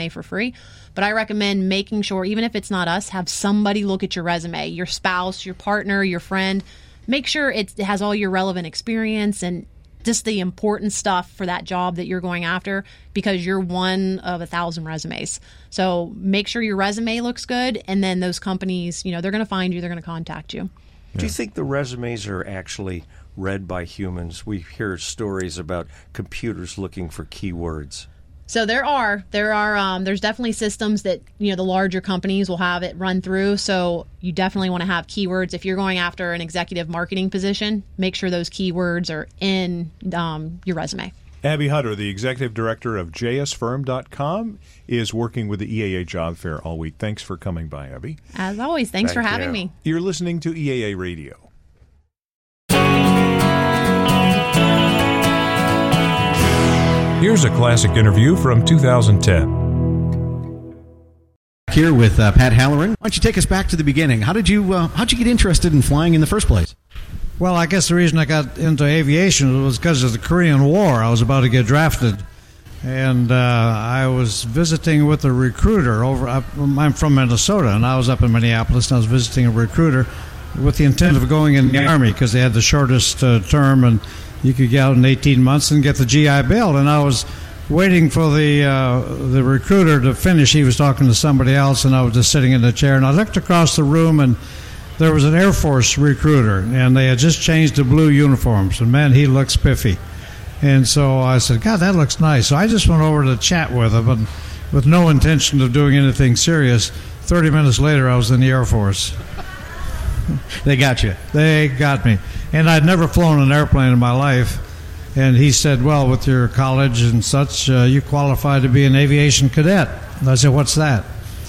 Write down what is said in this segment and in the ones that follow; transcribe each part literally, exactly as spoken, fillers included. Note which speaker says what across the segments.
Speaker 1: resume for free. But I recommend making sure, even if it's not us, have somebody look at your resume, your spouse, your partner, your friend. Make sure it has all your relevant experience and just the important stuff for that job that you're going after, because you're one of a thousand resumes. So make sure your resume looks good, and then those companies, you know, they're going to find you, they're going to contact you.
Speaker 2: Do you think the resumes are actually read by humans? We hear stories about computers looking for keywords.
Speaker 1: So there are, there are, um, there's definitely systems that, you know, the larger companies will have it run through. So you definitely want to have keywords. If you're going after an executive marketing position, make sure those keywords are in um, your resume.
Speaker 3: Abby Hutter, the executive director of J S firm dot com, is working with the E A A Job Fair all week. Thanks for coming by, Abby.
Speaker 1: As always, thanks
Speaker 2: Thank
Speaker 1: for having
Speaker 2: you.
Speaker 1: me.
Speaker 3: You're listening to E A A Radio. Here's a classic interview from two thousand ten.
Speaker 4: Here with uh, Pat Halloran. Why don't you take us back to the beginning? How did you uh, how'd you get interested in flying in the first place?
Speaker 5: Well, I guess the reason I got into aviation was because of the Korean War. I was about to get drafted, and uh, I was visiting with a recruiter over. I'm from Minnesota, and I was up in Minneapolis, and I was visiting a recruiter with the intent of going in the Army because they had the shortest uh, term, and you could get out in eighteen months and get the G I Bill. And I was waiting for the uh, the recruiter to finish. He was talking to somebody else, and I was just sitting in the chair. And I looked across the room, and there was an Air Force recruiter, and they had just changed to blue uniforms. And, man, he looked spiffy. And so I said, God, that looks nice. So I just went over to chat with him, and with no intention of doing anything serious. thirty minutes later, I was in the Air Force.
Speaker 4: They got you.
Speaker 5: They got me. And I'd never flown an airplane in my life. And he said, well, with your college and such, uh, you qualify to be an aviation cadet. And I said, what's that?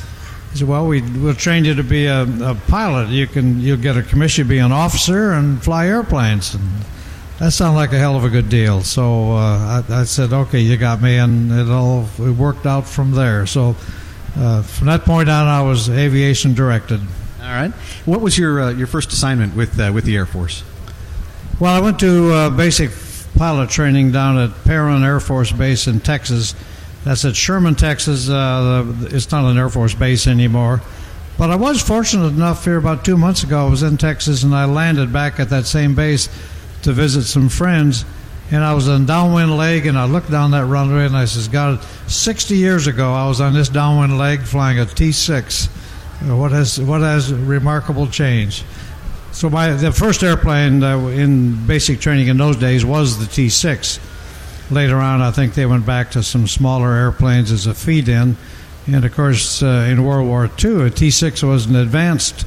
Speaker 5: He said, well, we, we'll train you to be a, a pilot. You can, you'll get a commission, be an officer, and fly airplanes. And that sounded like a hell of a good deal. So uh, I, I said, okay, you got me. And it all it worked out from there. So uh, from that point on, I was aviation directed.
Speaker 4: All right. What was your uh, your first assignment with uh, with the Air Force?
Speaker 5: Well, I went to uh, basic pilot training down at Perrin Air Force Base in Texas. That's at Sherman, Texas. Uh, it's not an Air Force base anymore. But I was fortunate enough here about two months ago. I was in Texas, and I landed back at that same base to visit some friends. And I was on downwind leg, and I looked down that runway, and I says, God, sixty years ago, I was on this downwind leg flying a T six. What has what has remarkable change? So my the first airplane uh, in basic training in those days was the T six. Later on, I think they went back to some smaller airplanes as a feed-in. And, of course, uh, in World War Two, a T six was an advanced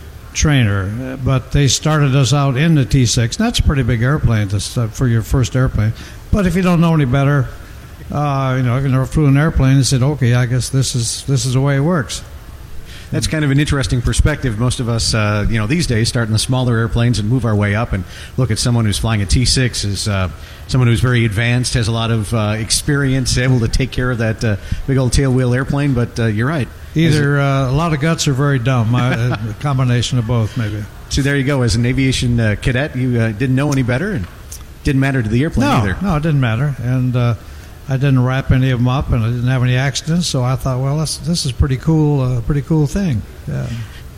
Speaker 5: trainer. But they started us out in the T six. And that's a pretty big airplane to, uh, for your first airplane. But if you don't know any better, uh, you know, if you never flew an airplane and said, okay, I guess this is this is the way it works.
Speaker 4: That's kind of an interesting perspective. Most of us, uh, you know, these days start in the smaller airplanes and move our way up and look at someone who's flying a T six as uh, someone who's very advanced, has a lot of uh, experience, able to take care of that uh, big old tailwheel airplane. But uh, you're right.
Speaker 5: Either uh, a lot of guts or very dumb. A combination of both, maybe.
Speaker 4: So there you go. As an aviation uh, cadet, you uh, didn't know any better and didn't matter to the airplane
Speaker 5: no,
Speaker 4: either.
Speaker 5: No, it didn't matter. And uh, I didn't wrap any of them up, and I didn't have any accidents. So I thought, well, this, this is pretty cool. A uh, pretty cool thing. Yeah.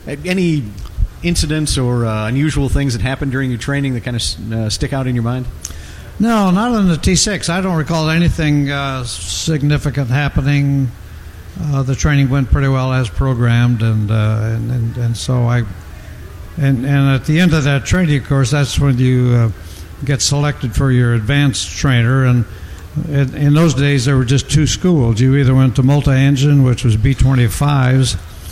Speaker 4: Any incidents or uh, unusual things that happened during your training that kind of uh, stick out in your mind?
Speaker 5: No, not on the T six. I don't recall anything uh, significant happening. Uh, the training went pretty well as programmed, and uh, and, and and so I, and and at the end of that training course, that's when you uh, get selected for your advanced trainer. And in, in those days, there were just two schools. You either went to multi-engine, which was B twenty-fives,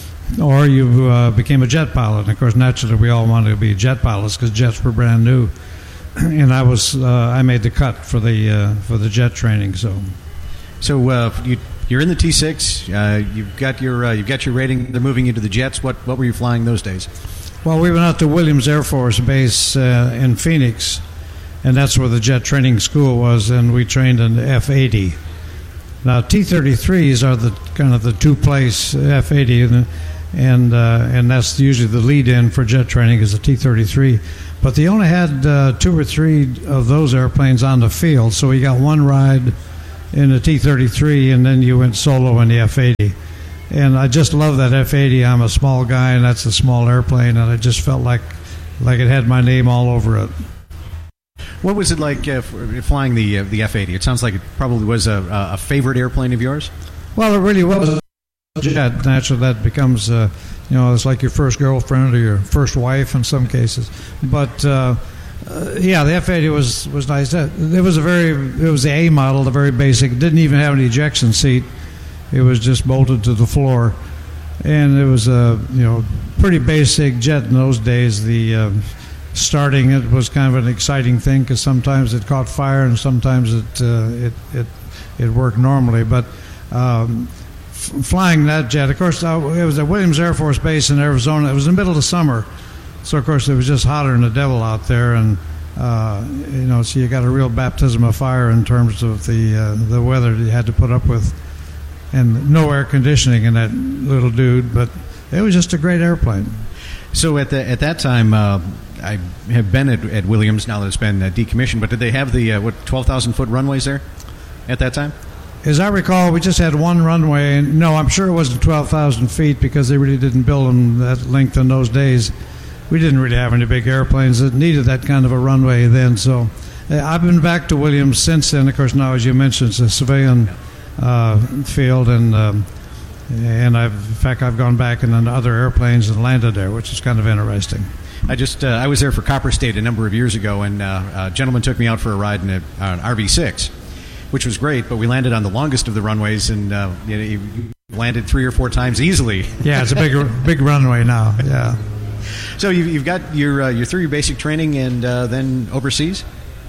Speaker 5: or you uh, became a jet pilot. And of course, naturally, we all wanted to be jet pilots because jets were brand new. And I was uh, I made the cut for the uh, for the jet training. So,
Speaker 4: so uh, you you're in the T six. Uh, you've got your uh, you've got your rating. They're moving you to the jets. What what were you flying those days?
Speaker 5: Well, we went out to Williams Air Force Base uh, in Phoenix, and that's where the jet training school was. And we trained in the F eighty. Now T thirty-threes are the kind of the two-place F eighty, and and, uh, and that's usually the lead-in for jet training is the T thirty-three. But they only had uh, two or three of those airplanes on the field, so we got one ride in the T thirty-three, and then you went solo in the F eighty. And I just love that F eighty. I'm a small guy, and that's a small airplane, and I just felt like like it had my name all over it.
Speaker 4: What was it like uh, flying the uh, the F eighty? It sounds like it probably was a, a favorite airplane of yours.
Speaker 5: Well, it really was. Jet. Naturally, that becomes, uh, you know, it's like your first girlfriend or your first wife in some cases. But uh, uh, yeah, the F eighty was was nice. It was a very, it was the A model, the very basic. It didn't even have an ejection seat. It was just bolted to the floor, and it was a you know pretty basic jet in those days. The uh, starting it was kind of an exciting thing because sometimes it caught fire and sometimes it uh, it it it worked normally. But um, f- flying that jet, of course, uh, it was at Williams Air Force Base in Arizona. It was in the middle of the summer, so of course it was just hotter than the devil out there, and uh, you know so you got a real baptism of fire in terms of the uh, the weather that you had to put up with. And no air conditioning in that little dude, but it was just a great airplane.
Speaker 4: So at the at that time, uh, I have been at, at Williams now that it's been uh, decommissioned. But did they have the uh, what twelve thousand foot runways there at that time?
Speaker 5: As I recall, we just had one runway, and no, I'm sure it wasn't twelve thousand feet because they really didn't build them that length in those days. We didn't really have any big airplanes that needed that kind of a runway then. So uh, I've been back to Williams since then. Of course, now as you mentioned, it's a civilian Uh, field, and um, and I've in fact I've gone back in other airplanes and landed there, which is kind of interesting.
Speaker 4: I just uh, I was there for Copper State a number of years ago, and uh, a gentleman took me out for a ride in a, uh, an R V six, which was great. But we landed on the longest of the runways, and uh, you know, you landed three or four times easily.
Speaker 5: Yeah, it's a big big runway now. Yeah.
Speaker 4: So you've, you've got your uh, your through your basic training, and uh, then overseas.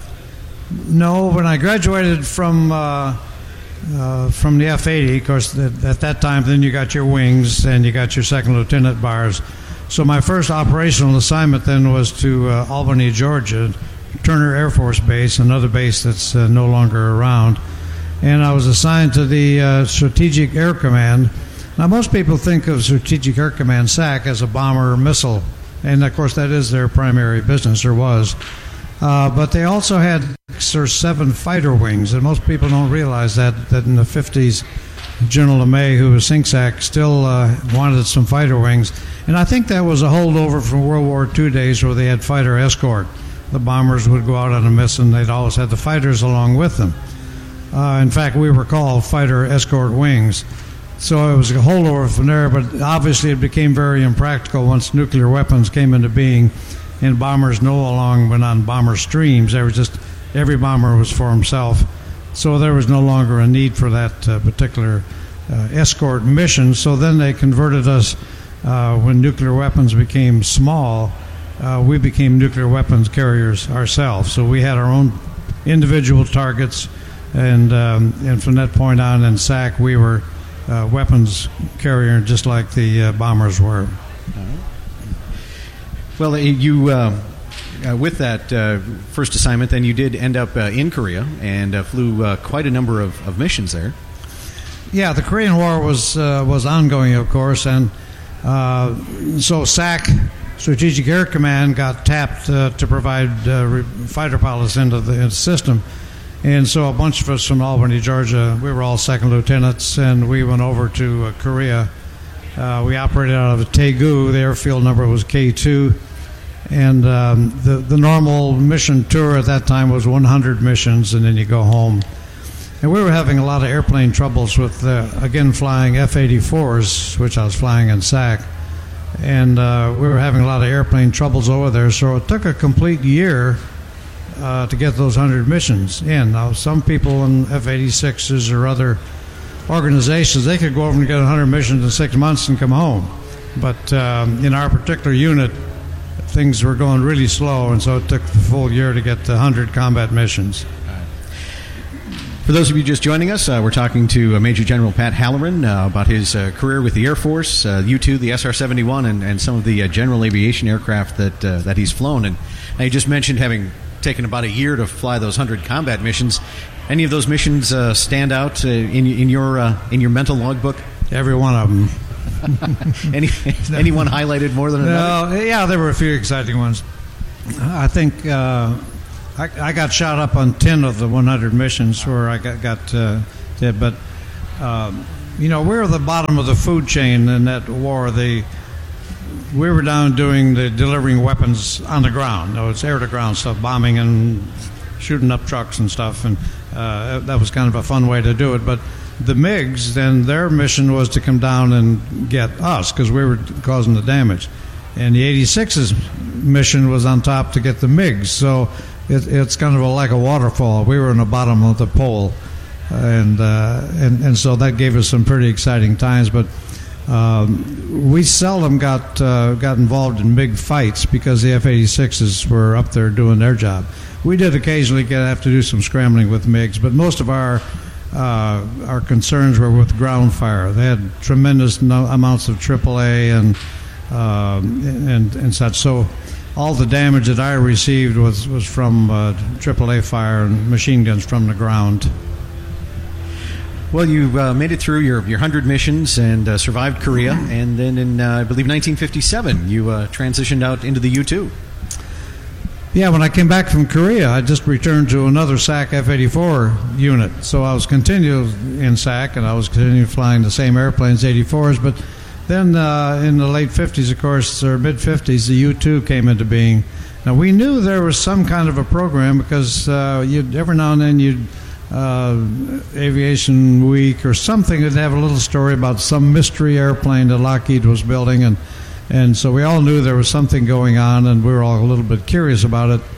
Speaker 5: No, when I graduated from. Uh, Uh, from the F eighty, of course, at, at that time, then you got your wings and you got your second lieutenant bars. So my first operational assignment then was to uh, Albany, Georgia, Turner Air Force Base, another base that's uh, no longer around. And I was assigned to the uh, Strategic Air Command. Now, most people think of Strategic Air Command, S A C, as a bomber missile. And, of course, that is their primary business, or was. Uh, but they also had six or seven fighter wings, and most people don't realize that, that in the fifties, General LeMay, who was S I N C S A C, still uh, wanted some fighter wings. And I think that was a holdover from World War Two days where they had fighter escort. The bombers would go out on a mission, they'd always have the fighters along with them. Uh, in fact, we were called fighter escort wings. So it was a holdover from there, but obviously it became very impractical once nuclear weapons came into being. And bombers no longer went on bomber streams. There was just every bomber was for himself, so there was no longer a need for that uh, particular uh, escort mission. So then they converted us uh, when nuclear weapons became small. Uh, we became nuclear weapons carriers ourselves. So we had our own individual targets, and um, and from that point on in S A C we were uh, weapons carrier just like the uh, bombers were.
Speaker 4: Well, you, uh, uh, with that uh, first assignment, then you did end up uh, in Korea and uh, flew uh, quite a number of, of missions there.
Speaker 5: Yeah, the Korean War was uh, was ongoing, of course, and uh, so S A C, Strategic Air Command, got tapped uh, to provide uh, re- fighter pilots into the, into the system. And so a bunch of us from Albany, Georgia, we were all second lieutenants, and we went over to uh, Korea. Uh, we operated out of Daegu. The airfield number was K two. And um, the, the normal mission tour at that time was one hundred missions, and then you go home. And we were having a lot of airplane troubles with, uh, again, flying F eighty-fours, which I was flying in S A C. And uh, we were having a lot of airplane troubles over there, so it took a complete year uh, to get those one hundred missions in. Now, some people in F eighty-sixes or other organizations, they could go over and get one hundred missions in six months and come home. But um, in our particular unit, things were going really slow, and so it took the full year to get the one hundred combat missions.
Speaker 4: For those of you just joining us, uh, we're talking to uh, Major General Pat Halloran uh, about his uh, career with the Air Force, uh, U two, the S R seventy-one, and, and some of the uh, general aviation aircraft that uh, that he's flown. And he just mentioned having taken about a year to fly those one hundred combat missions. Any of those missions uh, stand out uh, in in your uh, in your mental logbook?
Speaker 5: Every one of them.
Speaker 4: Any anyone highlighted more than another?
Speaker 5: No, yeah, there were a few exciting ones. I think uh, I, I got shot up on ten of the one hundred missions where I got, got uh, Yeah, but um, you know, we were the bottom of the food chain in that war. The we were down doing the delivering weapons on the ground. No, it's air to ground stuff, bombing and shooting up trucks and stuff, and uh, that was kind of a fun way to do it. But the MiGs, then their mission was to come down and get us because we were causing the damage, and the eighty-six's mission was on top to get the MiGs. So it, it's kind of a, like a waterfall. We were in the bottom of the pole, and uh, and and so that gave us some pretty exciting times. But um, we seldom got uh, got involved in MiG fights because the F eighty-sixes were up there doing their job. We did occasionally get have to do some scrambling with MiGs, but most of our uh, our concerns were with ground fire. They had tremendous no- amounts of triple A and uh, and and such. So all the damage that I received was was from uh, triple A fire and machine guns from the ground.
Speaker 4: Well, you uh, made it through your your hundred missions and uh, survived Korea, and then in uh, I believe nineteen fifty-seven you uh, transitioned out into the U two.
Speaker 5: Yeah, when I came back from Korea, I just returned to another S A C F eighty-four unit. So I was continuing in S A C, and I was continuing flying the same airplanes, eighty-fours. But then uh, in the late fifties, of course, or mid-fifties, the U two came into being. Now, we knew there was some kind of a program because uh, you'd, every now and then you'd uh, Aviation Week or something would have a little story about some mystery airplane that Lockheed was building, and And so we all knew there was something going on, and we were all a little bit curious about it.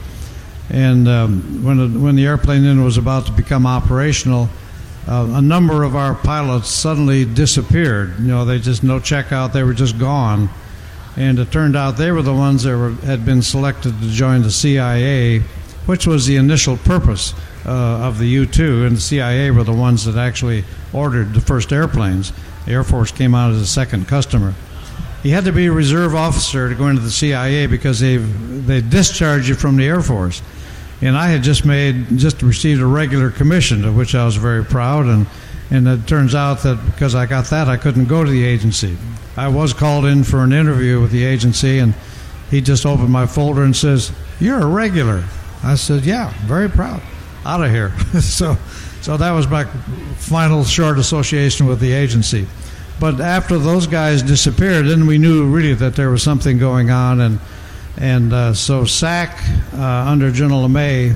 Speaker 5: And um, when, it, when the airplane then was about to become operational, uh, a number of our pilots suddenly disappeared. You know, they just, no checkout, they were just gone. And it turned out they were the ones that were, had been selected to join the C I A, which was the initial purpose uh, of the U two. And the C I A were the ones that actually ordered the first airplanes. The Air Force came out as a second customer. You had to be a reserve officer to go into the C I A because they they discharged you from the Air Force. And I had just made just received a regular commission, of which I was very proud. And and it turns out that because I got that, I couldn't go to the agency. I was called in for an interview with the agency, and he just opened my folder and says, "You're a regular." I said, "Yeah, very proud. Out of here." so so that was my final short association with the agency. But after those guys disappeared, then we knew really that there was something going on, and and uh, so S A C uh, under General LeMay,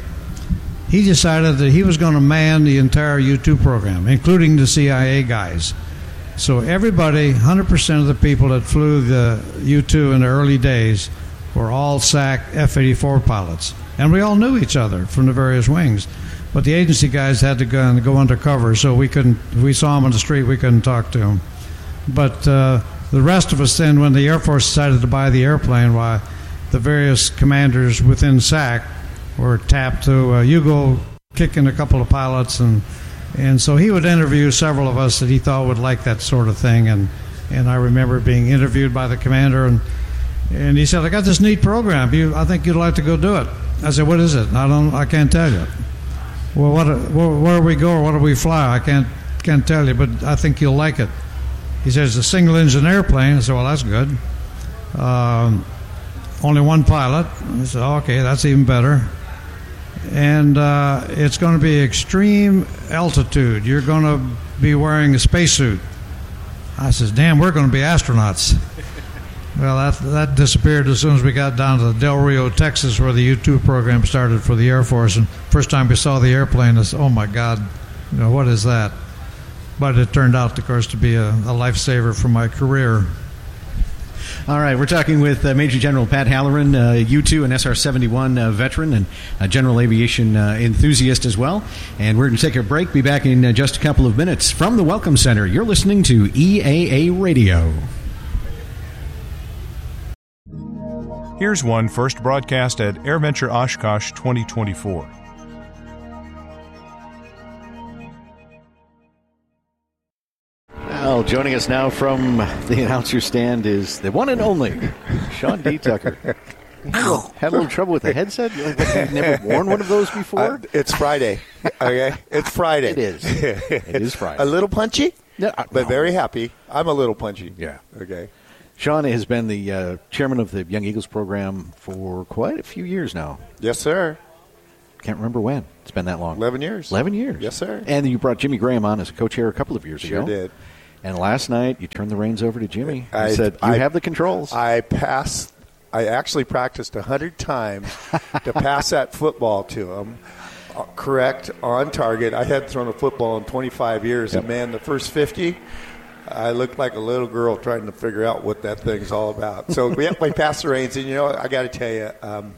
Speaker 5: he decided that he was going to man the entire U two program, including the C I A guys. So everybody, one hundred percent of the people that flew the U two in the early days were all S A C F eighty-four pilots, and we all knew each other from the various wings. But the agency guys had to go, go undercover, so we couldn't. If we saw them on the street, we couldn't talk to them. But uh, the rest of us then, when the Air Force decided to buy the airplane, why the various commanders within S A C were tapped to, uh, you go kick in a couple of pilots. And and so he would interview several of us that he thought would like that sort of thing. And, and I remember being interviewed by the commander, and and he said, "I got this neat program. You, I think you'd like to go do it." I said, "What is it?" "I don't. I can't tell you." "Well, what? Where, where do we go, or what do we fly?" "I can't can't tell you, but I think you'll like it." He says, "a single-engine airplane." I said, "Well, that's good. Um, only one pilot." I said, oh, "Okay, that's even better. And uh, it's going to be extreme altitude. You're going to be wearing a spacesuit." I says, "Damn, we're going to be astronauts." Well, that that disappeared as soon as we got down to Del Rio, Texas, where the U two program started for the Air Force. And first time we saw the airplane, I said, "Oh my God, you know, what is that?" But it turned out, of course, to be a, a lifesaver for my career.
Speaker 4: All right, we're talking with uh, Major General Pat Halloran, uh, U two and S R seventy-one uh, veteran and a general aviation uh, enthusiast as well. And we're going to take a break. Be back in uh, just a couple of minutes from the Welcome Center. You're listening to E A A Radio.
Speaker 3: Here's one first broadcast at AirVenture Oshkosh twenty twenty-four.
Speaker 6: Well, joining us now from the announcer stand is the one and only Sean D. Tucker. Ow. Had a little trouble with the headset? You've never worn one of those before?
Speaker 7: Uh, it's Friday. Okay? It's Friday.
Speaker 6: It is. It is Friday.
Speaker 7: A little punchy,
Speaker 6: no, uh,
Speaker 7: but
Speaker 6: no.
Speaker 7: very happy. I'm a little punchy.
Speaker 6: Yeah.
Speaker 7: Okay.
Speaker 6: Sean has been the uh, chairman of the Young Eagles program for quite a few years now.
Speaker 7: Yes, sir.
Speaker 6: can't remember when. It's been that long.
Speaker 7: Eleven years.
Speaker 6: Eleven years.
Speaker 7: Yes, sir.
Speaker 6: And you brought Jimmy Graham on as a co-chair a couple of years
Speaker 7: Sure
Speaker 6: ago.
Speaker 7: did.
Speaker 6: And last night you turned the reins over to Jimmy.
Speaker 7: I
Speaker 6: You said, you
Speaker 7: I-
Speaker 6: have the controls.
Speaker 7: I passed. I actually practiced a hundred times to pass that football to him. Uh, correct, on target. I hadn't thrown a football in twenty-five years,
Speaker 6: Yep.
Speaker 7: and man, the first fifty, I looked like a little girl trying to figure out what that thing's all about. So we we passed the reins, and you know, I got to tell you, um,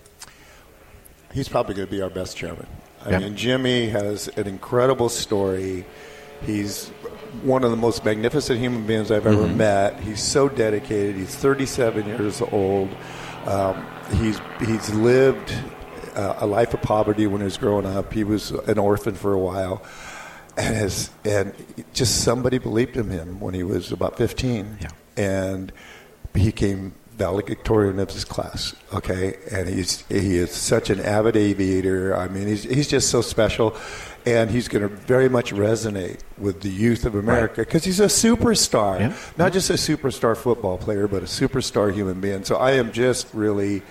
Speaker 7: he's probably going to be our best chairman. I
Speaker 6: Yeah.
Speaker 7: mean, Jimmy has an incredible story. He's one of the most magnificent human beings I've ever
Speaker 6: Mm-hmm.
Speaker 7: met. He's so dedicated. He's thirty-seven years old. Um, he's he's lived uh, a life of poverty when he was growing up. He was an orphan for a while, and his, and just somebody believed in him when he was about fifteen,
Speaker 6: Yeah.
Speaker 7: and he came valedictorian of his class. Okay, and he's he is such an avid aviator. I mean, he's he's just so special. And he's going to very much resonate with the youth of America because he's a superstar,
Speaker 6: Yeah.
Speaker 7: not just a superstar football player, but a superstar human being. So I am just really,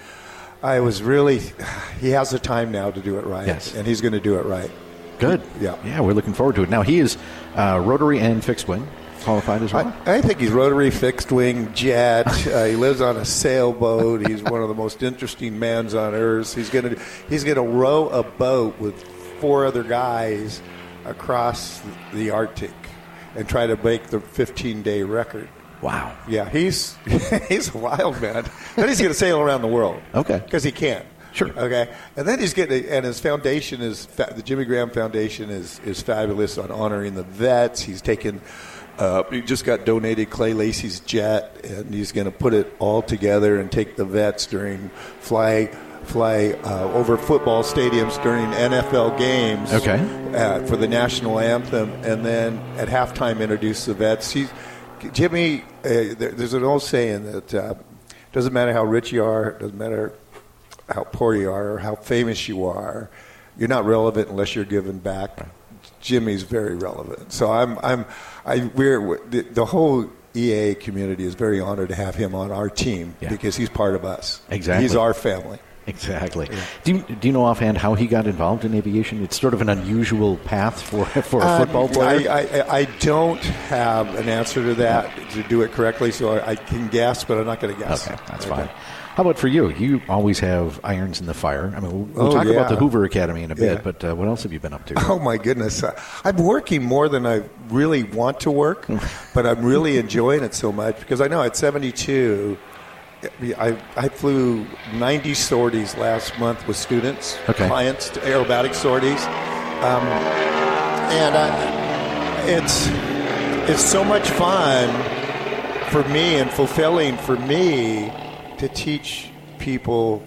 Speaker 7: I was really, he has the time now to do it right,
Speaker 6: Yes.
Speaker 7: and he's going to do it right.
Speaker 6: Good.
Speaker 7: Yeah.
Speaker 6: Yeah, we're looking forward to it. Now, he is uh, rotary and fixed wing qualified as well.
Speaker 7: I, I think he's rotary, fixed wing, jet. Uh, he lives on a sailboat. He's one of the most interesting mans on earth. He's going to he's going to row a boat with four other guys across the Arctic and try to break the fifteen-day record.
Speaker 6: Wow.
Speaker 7: Yeah, he's he's a wild man. Then he's going to sail around the world.
Speaker 6: Okay.
Speaker 7: Because he can.
Speaker 6: Sure.
Speaker 7: Okay. And then he's getting, and his foundation is, the Jimmy Graham Foundation is, is fabulous on honoring the vets. He's taken, uh, he just got donated Clay Lacey's jet, and he's going to put it all together and take the vets during fly fly uh, over football stadiums during N F L games.
Speaker 6: Okay.
Speaker 7: Uh, for the national anthem, and then at halftime introduce the vets. He's, Jimmy, uh, there, there's an old saying that uh, doesn't matter how rich you are, doesn't matter how poor you are or how famous you are, you're not relevant unless you're giving back. Jimmy's very relevant. So I'm, I'm, I, we're the, the whole E A community is very honored to have him on our team
Speaker 6: Yeah.
Speaker 7: because he's part of us.
Speaker 6: Exactly.
Speaker 7: He's our family.
Speaker 6: Exactly. Do you, do you know offhand how he got involved in aviation? It's sort of an unusual path for for a football
Speaker 7: Um,
Speaker 6: player.
Speaker 7: I, I, I don't have an answer to that to do it correctly, so I, I can guess, but I'm not going to guess.
Speaker 6: Okay, that's fine. How about for you? You always have irons in the fire. I mean, we'll, we'll
Speaker 7: Oh,
Speaker 6: talk about
Speaker 7: yeah.
Speaker 6: the Hoover Academy in a bit,
Speaker 7: Yeah.
Speaker 6: but uh, what else have you been up to?
Speaker 7: Oh my goodness, uh, I'm working more than I really want to work, but I'm really enjoying it so much because I know at seventy-two. I, I flew ninety sorties last month with students,
Speaker 6: Okay.
Speaker 7: clients, aerobatic sorties, um, and I, it's it's so much fun for me and fulfilling for me to teach people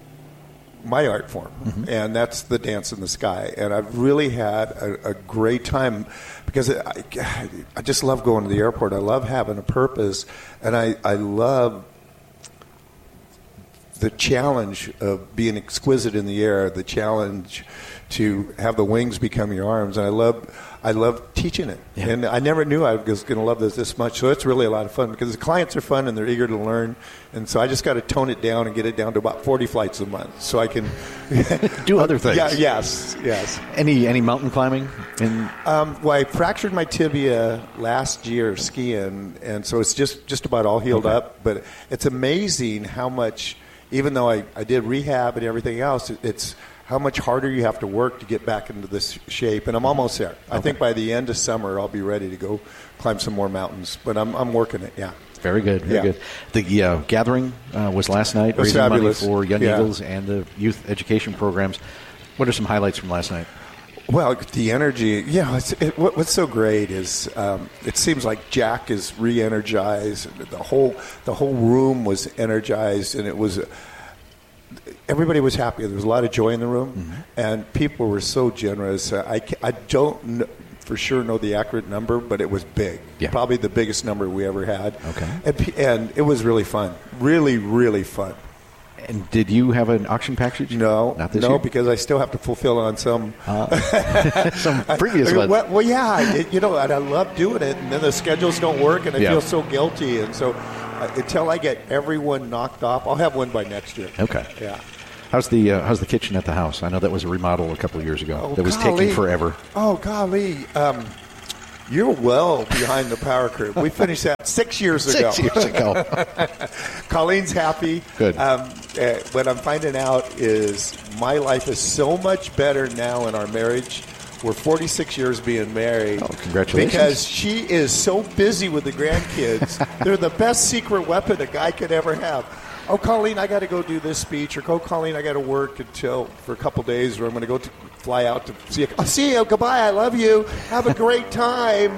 Speaker 7: my art form,
Speaker 6: Mm-hmm.
Speaker 7: and that's the dance in the sky. And I've really had a, a great time because I, I just love going to the airport. I love having a purpose, and I, I love the challenge of being exquisite in the air, the challenge to have the wings become your arms. And I love I love teaching it.
Speaker 6: Yeah.
Speaker 7: And I never knew I was going to love this this much. So it's really a lot of fun because the clients are fun and they're eager to learn. And so I just got to tone it down and get it down to about forty flights a month so I can
Speaker 6: Do other things.
Speaker 7: Yeah, yes, yes.
Speaker 6: Any any mountain climbing? In,
Speaker 7: Um, well, I fractured my tibia last year skiing, and so it's just, just about all healed
Speaker 6: Okay.
Speaker 7: up. But it's amazing how much, even though I, I did rehab and everything else, it, it's how much harder you have to work to get back into this shape. And I'm almost there. I think by the end of summer, I'll be ready to go climb some more mountains. But I'm, I'm working it, yeah.
Speaker 6: very good, very
Speaker 7: Yeah.
Speaker 6: good. The uh, gathering uh, was last night,
Speaker 7: It was
Speaker 6: raising
Speaker 7: fabulous.
Speaker 6: money for Young
Speaker 7: Yeah.
Speaker 6: Eagles and the youth education programs. What are some highlights from last night?
Speaker 7: Well, the energy, yeah. It's, it, what, what's so great is um, it seems like Jack is re-energized. The whole the whole room was energized, and it was everybody was happy. There was a lot of joy in the room,
Speaker 6: Mm-hmm.
Speaker 7: and people were so generous. I ca- I don't kn- for sure know the accurate number, but it was big.
Speaker 6: Yeah.
Speaker 7: Probably the biggest number we ever had.
Speaker 6: Okay.
Speaker 7: and, pe- and it was really fun. Really, really fun.
Speaker 6: And did you have an auction package?
Speaker 7: No,
Speaker 6: Not this
Speaker 7: no,
Speaker 6: year?
Speaker 7: because I still have to fulfill on some.
Speaker 6: Some previous
Speaker 7: I-
Speaker 6: ones.
Speaker 7: Well, well, yeah, it, you know, and I love doing it, and then the schedules don't work, and I
Speaker 6: Yeah.
Speaker 7: feel so guilty, and so uh, until I get everyone knocked off, I'll have one by next year.
Speaker 6: Okay.
Speaker 7: Yeah.
Speaker 6: How's the uh, how's the kitchen at the house? I know that was a remodel a couple of years ago.
Speaker 7: Oh,
Speaker 6: that was
Speaker 7: golly.
Speaker 6: taking forever.
Speaker 7: Oh, golly. Um, you're well behind the power curve. We finished that six years ago.
Speaker 6: Six years ago.
Speaker 7: Colleen's happy.
Speaker 6: Good.
Speaker 7: Um, uh, what I'm finding out is my life is so much better now in our marriage. We're forty-six years being married.
Speaker 6: Oh, congratulations.
Speaker 7: Because she is so busy with the grandkids. They're the best secret weapon a guy could ever have. Oh, Colleen, I got to go do this speech. Or, oh, Colleen, I got to work until for a couple days, or I'm going to go to, fly out to see you. Oh, see you. Goodbye. I love you. Have a great time.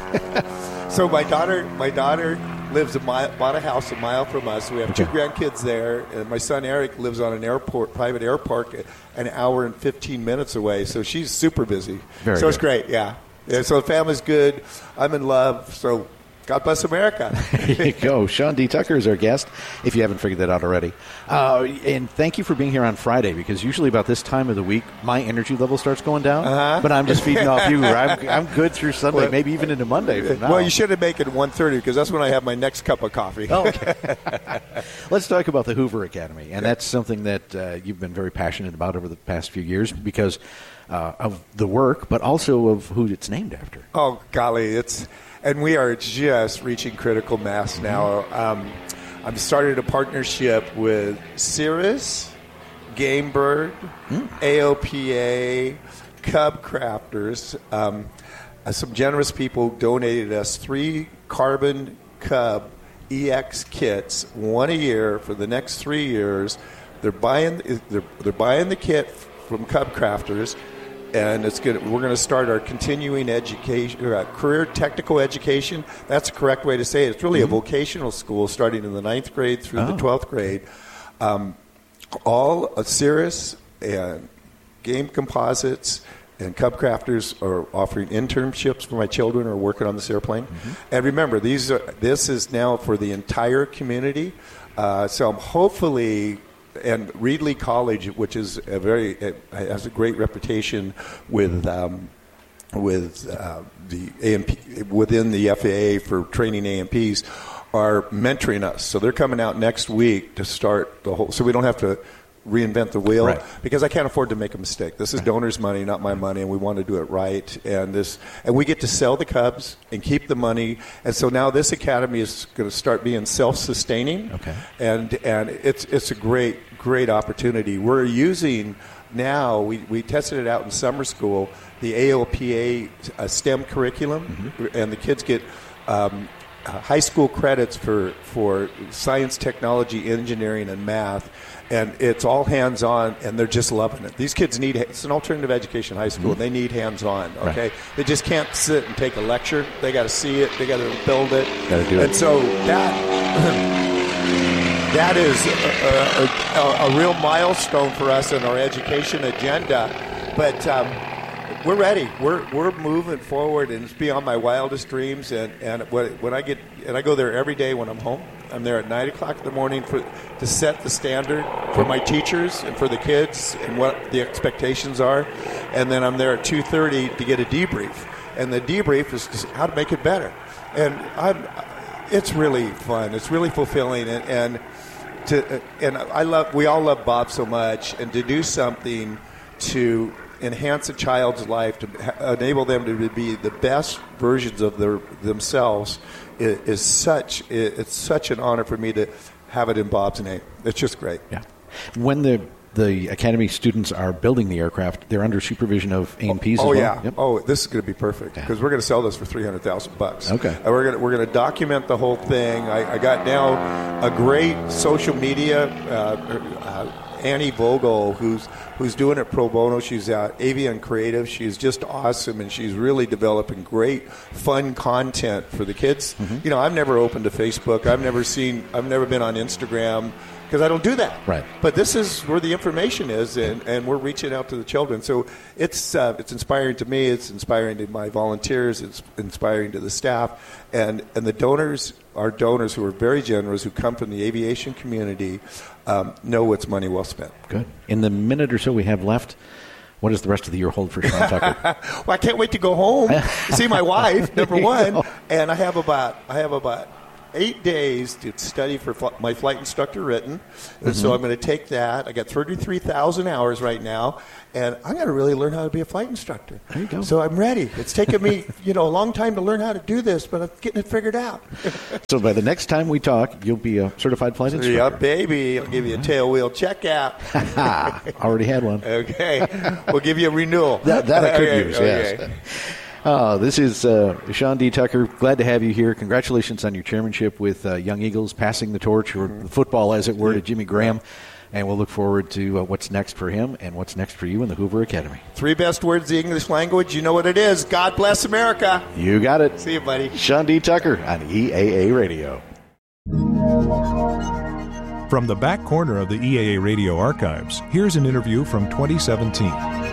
Speaker 7: So my daughter, my daughter lives a mile, bought a house a mile from us. We have two grandkids there, and my son Eric lives on an airport, private airport, an hour and fifteen minutes away. So she's super busy.
Speaker 6: Very
Speaker 7: so
Speaker 6: good.
Speaker 7: It's great. Yeah. Yeah. So the family's good. I'm in love. So. God bless America.
Speaker 6: There you go. Sean D. Tucker is our guest, if you haven't figured that out already. Uh, and thank you for being here on Friday, because usually about this time of the week, my energy level starts going down. Uh-huh. But I'm just feeding off you. I'm, I'm good through Sunday, well, maybe even into Monday from now.
Speaker 7: Well, you should have made it at one thirty, because that's when I have my next cup of coffee.
Speaker 6: Okay. Let's talk about the Hoover Academy. And that's something that uh, you've been very passionate about over the past few years because uh, of the work, but also of who it's named after.
Speaker 7: Oh, golly. It's... And we are just reaching critical mass now. Um, I've started a partnership with Cirrus, Game Bird, mm. A O P A, Cub Crafters. Um, uh, some generous people donated us three Carbon Cub E X kits, one a year for the next three years. They're buying they're, they're buying the kit from Cub Crafters. And it's good. We're going to start our continuing education, uh, career technical education. That's the correct way to say it. It's really mm-hmm. a vocational school starting in the ninth grade through oh. the twelfth grade. Um, all uh, Cirrus and Game Composites and Cub Crafters are offering internships for my children who are working on this airplane. Mm-hmm. And remember, these are, this is now for the entire community. Uh, so I'm hopefully... And Reedley College, which is a very it has a great reputation with um, with uh, the A M P within the F A A for training A M Ps, are mentoring us. So they're coming out next week to start the whole. So we don't have to reinvent the wheel,
Speaker 6: right.
Speaker 7: because I can't afford to make a mistake. This is donors' money, not my money, and we want to do it right. And this, and we get to sell the Cubs and keep the money. And so now this academy is going to start being self-sustaining.
Speaker 6: Okay.
Speaker 7: And and it's it's a great great opportunity. We're using now. We we tested it out in summer school. The A O P A uh, STEM curriculum, mm-hmm. and the kids get. Um, Uh, high school credits for, for science, technology, engineering, and math, and it's all hands-on, and they're just loving it. These kids need, it's an alternative education high school, mm-hmm. and they need hands-on, okay? Right. They just can't sit and take a lecture. They got to see it. They got to build it.
Speaker 6: Got to do it.
Speaker 7: And so that, that is a, a, a real milestone for us in our education agenda, but um, we're ready. We're we're moving forward, and it's beyond my wildest dreams. And, and when I get and I go there every day when I'm home. I'm there at nine o'clock in the morning for to set the standard for my teachers and for the kids and what the expectations are, and then I'm there at two thirty to get a debrief. And the debrief is just how to make it better. And I'm, it's really fun. It's really fulfilling, and, and to and I love. We all love Bob so much, and to do something to enhance a child's life, to ha- enable them to be the best versions of their themselves, is, is such. It's such an honor for me to have it in Bob's name. It's just great.
Speaker 6: Yeah. When the the Academy students are building the aircraft, they're under supervision of A M Ps
Speaker 7: oh,
Speaker 6: as well?
Speaker 7: yeah.
Speaker 6: Yep.
Speaker 7: Oh, this is going to be perfect because
Speaker 6: yeah.
Speaker 7: we're going to sell this for three hundred thousand bucks.
Speaker 6: Okay.
Speaker 7: And we're going to we're going to document the whole thing. I, I got now a great social media. Uh, uh, Annie Vogel, who's who's doing it pro bono. She's at Avian Creative. She's just awesome, and she's really developing great, fun content for the kids. Mm-hmm. You know, I've never opened a Facebook. I've never seen. I've never been on Instagram because I don't do that.
Speaker 6: Right.
Speaker 7: But this is where the information is, and, and we're reaching out to the children. So it's uh, it's inspiring to me. It's inspiring to my volunteers. It's inspiring to the staff, and and the donors. Our donors, who are very generous, who come from the aviation community, um, know it's money well spent.
Speaker 6: Good. In the minute or so we have left, what does the rest of the year hold for Sean Tucker?
Speaker 7: Well, I can't wait to go home, see my wife, number one, and I have about I have about eight days to study for fl- my flight instructor written. And
Speaker 6: Mm-hmm.
Speaker 7: so I'm going to take that. I got thirty-three thousand hours right now, and I got to really learn how to be a flight instructor.
Speaker 6: There you go.
Speaker 7: So I'm ready. It's taken me, you know, a long time to learn how to do this, but I'm getting it figured out.
Speaker 6: So by the next time we talk, you'll be a certified flight
Speaker 7: Yeah,
Speaker 6: instructor.
Speaker 7: baby. I'll give you a tail wheel checkout.
Speaker 6: Ha! Already had one.
Speaker 7: Okay. We'll give you a renewal.
Speaker 6: That, that I could
Speaker 7: Okay,
Speaker 6: use,
Speaker 7: okay.
Speaker 6: yes. Uh, this is uh, Sean D. Tucker. Glad to have you here. Congratulations on your chairmanship with uh, Young Eagles, passing the torch, or the football, as it were, to Jimmy Graham. And we'll look forward to uh, what's next for him and what's next for you in the Hoover Academy.
Speaker 7: Three best words in the English language. You know what it is. God bless America.
Speaker 6: You got it.
Speaker 7: See you, buddy.
Speaker 6: Sean D. Tucker on E A A Radio.
Speaker 3: From the back corner of the E A A Radio archives, here's an interview from twenty seventeen.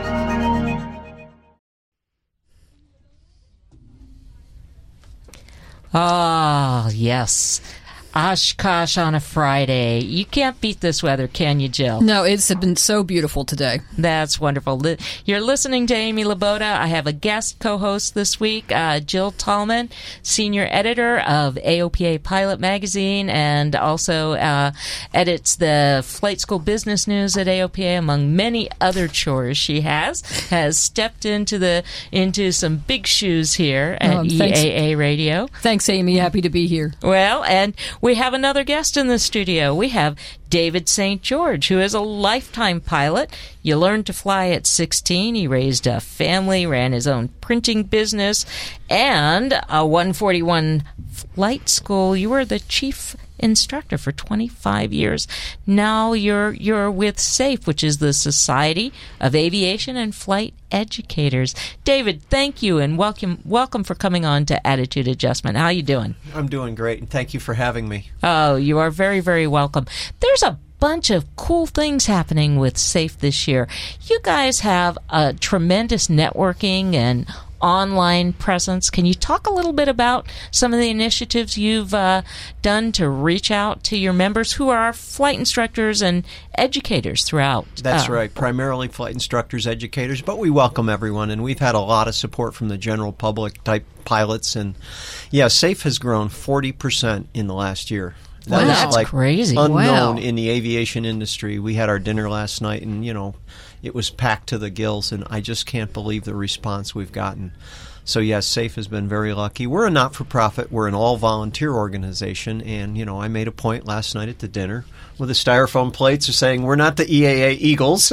Speaker 8: Ah, yes. Oshkosh on a Friday. You can't beat this weather, can you, Jill?
Speaker 9: No, it's been so beautiful today.
Speaker 8: That's wonderful. Li- You're listening to Amy Laboda. I have a guest co-host this week, uh, Jill Tallman, senior editor of A O P A Pilot Magazine, and also uh, edits the Flight School Business News at A O P A, among many other chores she has. Has stepped into the into some big shoes here at
Speaker 9: Um,
Speaker 8: E
Speaker 9: thanks.
Speaker 8: A A Radio.
Speaker 9: Thanks, Amy. Happy to be here.
Speaker 8: Well, and we have another guest in the studio. We have David Saint George, who is a lifetime pilot. You learned to fly at sixteen. He raised a family, ran his own printing business, and a one forty-one flight school. You were the chief instructor for twenty-five years. Now you're you're with SAFE, which is the Society of Aviation and Flight Educators. David, thank you, and welcome welcome for coming on to Attitude Adjustment. How you doing?
Speaker 10: I'm doing great, and thank you for having me.
Speaker 8: Oh, you are very, very welcome. There's a bunch of cool things happening with SAFE this year. You guys have a tremendous networking and online presence. Can you talk a little bit about some of the initiatives you've uh, done to reach out to your members who are flight instructors and educators throughout?
Speaker 10: That's
Speaker 8: uh,
Speaker 10: right, primarily flight instructors, educators, but we welcome everyone, and we've had a lot of support from the general public type pilots. And yeah, SAFE has grown forty percent in the last year.
Speaker 8: Wow,
Speaker 10: That is,
Speaker 8: that's
Speaker 10: like
Speaker 8: crazy.
Speaker 10: unknown
Speaker 9: Wow.
Speaker 10: in the aviation industry. We had our dinner last night, and you know, it was packed to the gills, and I just can't believe the response we've gotten. So yes, SAFE has been very lucky. We're a not-for-profit. We're an all-volunteer organization, and you know, I made a point last night at the dinner with the styrofoam plates of saying we're not the E A A Eagles.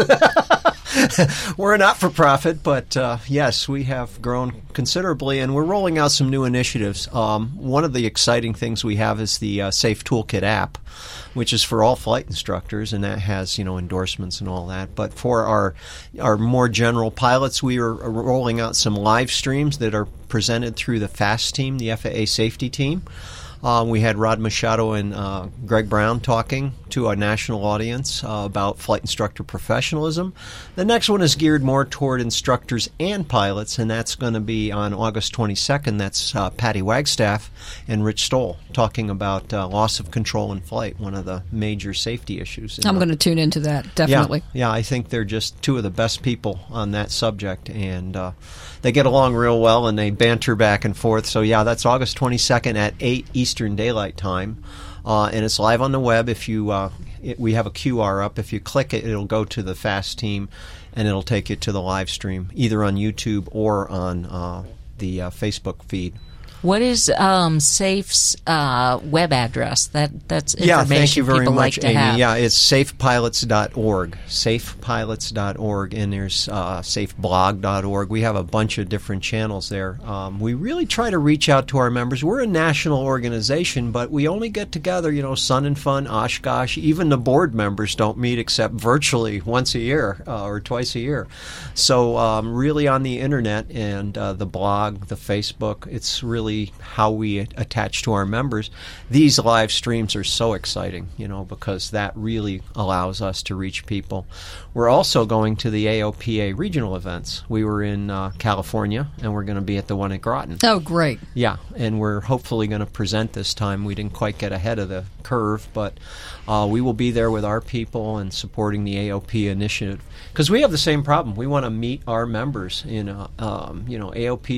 Speaker 10: We're a not-for-profit, but uh, yes, we have grown considerably, and we're rolling out some new initiatives. Um, one of the exciting things we have is the uh, SAFE Toolkit app, which is for all flight instructors, and that has, you know, endorsements and all that. But for our our more general pilots, we are rolling out some live streams that are presented through the FAST team, the F A A safety team. Um, we had Rod Machado and uh, Greg Brown talking to a national audience uh, about flight instructor professionalism. The next one is geared more toward instructors and pilots, and that's going to be on August twenty-second. That's uh, Patty Wagstaff and Rich Stoll talking about uh, loss of control in flight, one of the major safety issues.
Speaker 9: I'm going to tune into that, definitely.
Speaker 10: Yeah, yeah, I think they're just two of the best people on that subject, and uh, they get along real well, and they banter back and forth. So, yeah, that's August twenty-second at eight Eastern Daylight Time, uh, and it's live on the web. If you, uh, it, we have a Q R up. If you click it, it'll go to the FAST team, and it'll take you to the live stream, either on YouTube or on uh, the uh, Facebook feed.
Speaker 8: What is um, SAFE's uh, web address? That that's information
Speaker 10: Yeah, thank you very
Speaker 8: people
Speaker 10: much,
Speaker 8: like to
Speaker 10: Amy.
Speaker 8: have.
Speaker 10: Yeah, it's safe pilots dot org, safe pilots dot org, and there's uh, safe blog dot org. We have a bunch of different channels there. Um, we really try to reach out to our members. We're a national organization, but we only get together, you know, Sun and Fun, Oshkosh. Even the board members don't meet except virtually once a year uh, or twice a year. So um, really on the internet and uh, the blog, the Facebook, it's really how we attach to our members. These live streams are so exciting, you know, because that really allows us to reach people. We're also going to the A O P A regional events. We were in uh, California, and we're going to be at the one at Groton.
Speaker 9: Oh, great.
Speaker 10: Yeah, and we're hopefully going to present this time. We didn't quite get ahead of the curve, but uh, we will be there with our people and supporting the A O P initiative. Because we have the same problem. We want to meet our members. You know, um, you know, A O P's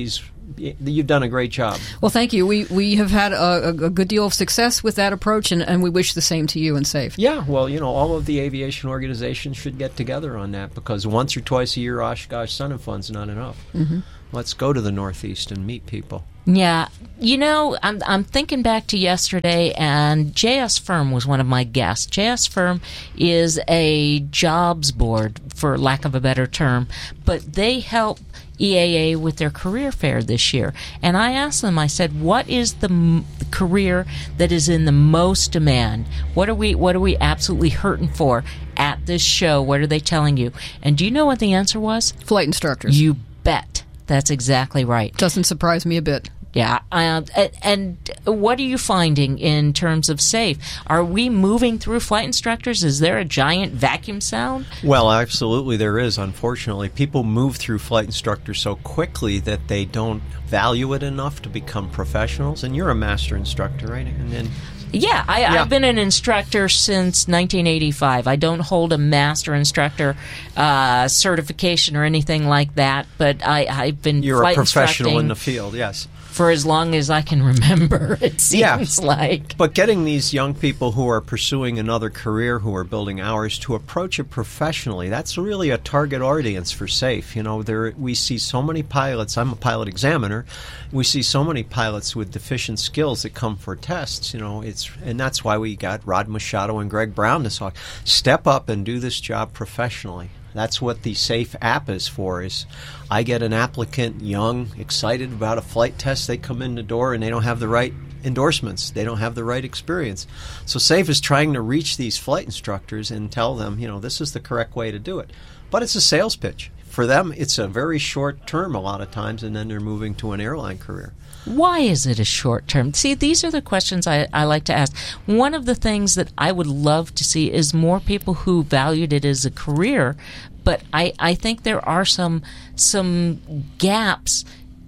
Speaker 10: you've done a great job.
Speaker 9: Well, thank you. We we have had a, a good deal of success with that approach, and, and we wish the same to you and SAFE.
Speaker 10: Yeah, well, you know, all of the aviation organizations should get together on that, because once or twice a year Oshkosh Sun and Fun's not enough. Mm-hmm. Let's go to the Northeast and meet people.
Speaker 8: Yeah. You know, I'm I'm thinking back to yesterday, and J S Firm was one of my guests. J S Firm is a jobs board, for lack of a better term, but they help E A A with their career fair this year. And I asked them, I said, what is the m- career that is in the most demand? What are we what are we absolutely hurting for at this show? What are they telling you? And do you know what the answer was?
Speaker 9: Flight instructors.
Speaker 8: You bet. That's exactly right.
Speaker 9: Doesn't surprise me a bit.
Speaker 8: Yeah. Uh, and what are you finding in terms of SAFE? Are we moving through flight instructors? Is there a giant vacuum sound?
Speaker 10: Well, absolutely there is, unfortunately. People move through flight instructors so quickly that they don't value it enough to become professionals. And you're a master instructor, right? And then...
Speaker 8: Yeah, I,
Speaker 10: yeah,
Speaker 8: I've been an instructor since nineteen eighty-five. I don't hold a master instructor uh, certification or anything like that, but I, I've been
Speaker 10: You're
Speaker 8: flight
Speaker 10: a professional
Speaker 8: instructing
Speaker 10: in the field, yes.
Speaker 8: for as long as I can remember, it seems
Speaker 10: yeah.
Speaker 8: like.
Speaker 10: But getting these young people who are pursuing another career, who are building hours, to approach it professionally, that's really a target audience for SAFE. You know, there we see so many pilots. I'm a pilot examiner. We see so many pilots with deficient skills that come for tests. You know, it's and that's why we got Rod Machado and Greg Brown to talk. Step up and do this job professionally. That's what the SAFE app is for. Is I get an applicant, young, excited about a flight test. They come in the door and they don't have the right endorsements. They don't have the right experience. So SAFE is trying to reach these flight instructors and tell them, you know, this is the correct way to do it. But it's a sales pitch. For them, it's a very short term a lot of times, and then they're moving to an airline career.
Speaker 8: Why is it a short term? See, these are the questions I, I like to ask. One of the things that I would love to see is more people who valued it as a career, but I, I think there are some some gaps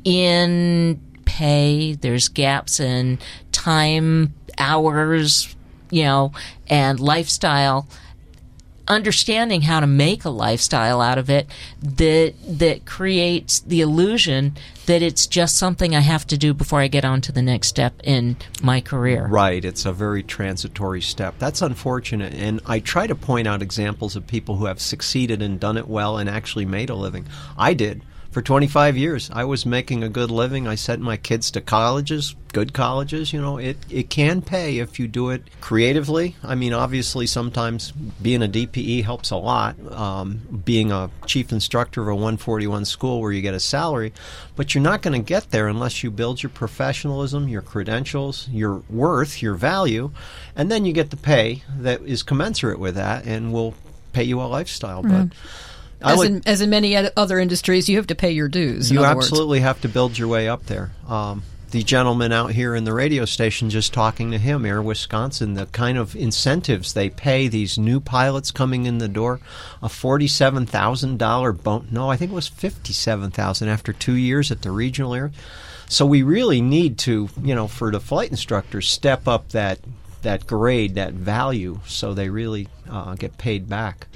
Speaker 8: in pay. There's gaps in time, hours, you know, and lifestyle. Understanding how to make a lifestyle out of it that that creates the illusion that it's just something I have to do before I get on to the next step in my career.
Speaker 10: Right. It's a very transitory step. That's unfortunate. And I try to point out examples of people who have succeeded and done it well and actually made a living. I did. For twenty-five years, I was making a good living. I sent my kids to colleges, good colleges. You know, it, it can pay if you do it creatively. I mean, obviously, sometimes being a D P E helps a lot. Um, being a chief instructor of a one forty-one school where you get a salary, but you're not going to get there unless you build your professionalism, your credentials, your worth, your value, and then you get the pay that is commensurate with that and will pay you a lifestyle.
Speaker 9: Mm-hmm.
Speaker 10: But
Speaker 9: As
Speaker 10: would,
Speaker 9: in, as in many other industries, you have to pay your dues.
Speaker 10: You
Speaker 9: in other
Speaker 10: absolutely
Speaker 9: words.
Speaker 10: have to build your way up there. Um, the gentleman out here in the radio station, just talking to him, Air Wisconsin, the kind of incentives they pay these new pilots coming in the door, a forty-seven thousand dollars bon- no, I think it was fifty-seven thousand dollars after two years at the regional air. So we really need to, you know, for the flight instructors, step up that that grade, that value, so they really uh, get paid back.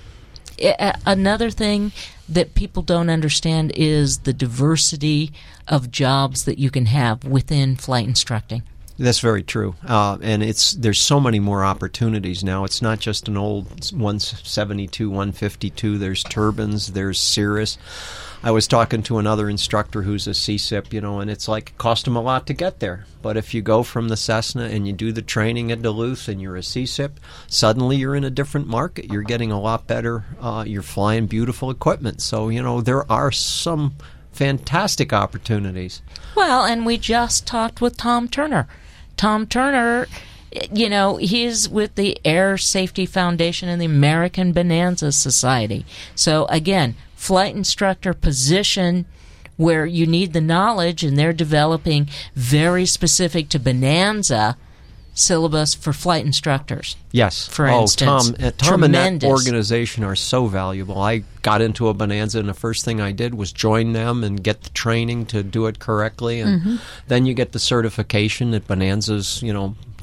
Speaker 8: Another thing that people don't understand is the diversity of jobs that you can have within flight instructing.
Speaker 10: That's very true, uh, and it's there's so many more opportunities now. It's not just an old one seventy-two, one fifty-two. There's turbines, there's Cirrus. I was talking to another instructor who's a C S I P, you know, and it's like it cost him a lot to get there. But if you go from the Cessna and you do the training at Duluth and you're a C S I P, suddenly you're in a different market. You're getting a lot better. Uh, you're flying beautiful equipment. So, you know, there are some fantastic opportunities.
Speaker 8: Well, and we just talked with Tom Turner. Tom Turner, you know, he's with the Air Safety Foundation and the American Bonanza Society. So, again, flight instructor position where you need the knowledge, and they're developing very specific to Bonanza syllabus for flight instructors.
Speaker 10: Yes.
Speaker 8: For
Speaker 10: oh,
Speaker 8: instance.
Speaker 10: Tom, uh, Tom and that
Speaker 8: Tremendous.
Speaker 10: organization are so valuable. I got into a Bonanza, and the first thing I did was join them and get the training to do it correctly. And
Speaker 9: Mm-hmm.
Speaker 10: then you get the certification that Bonanza's, you know,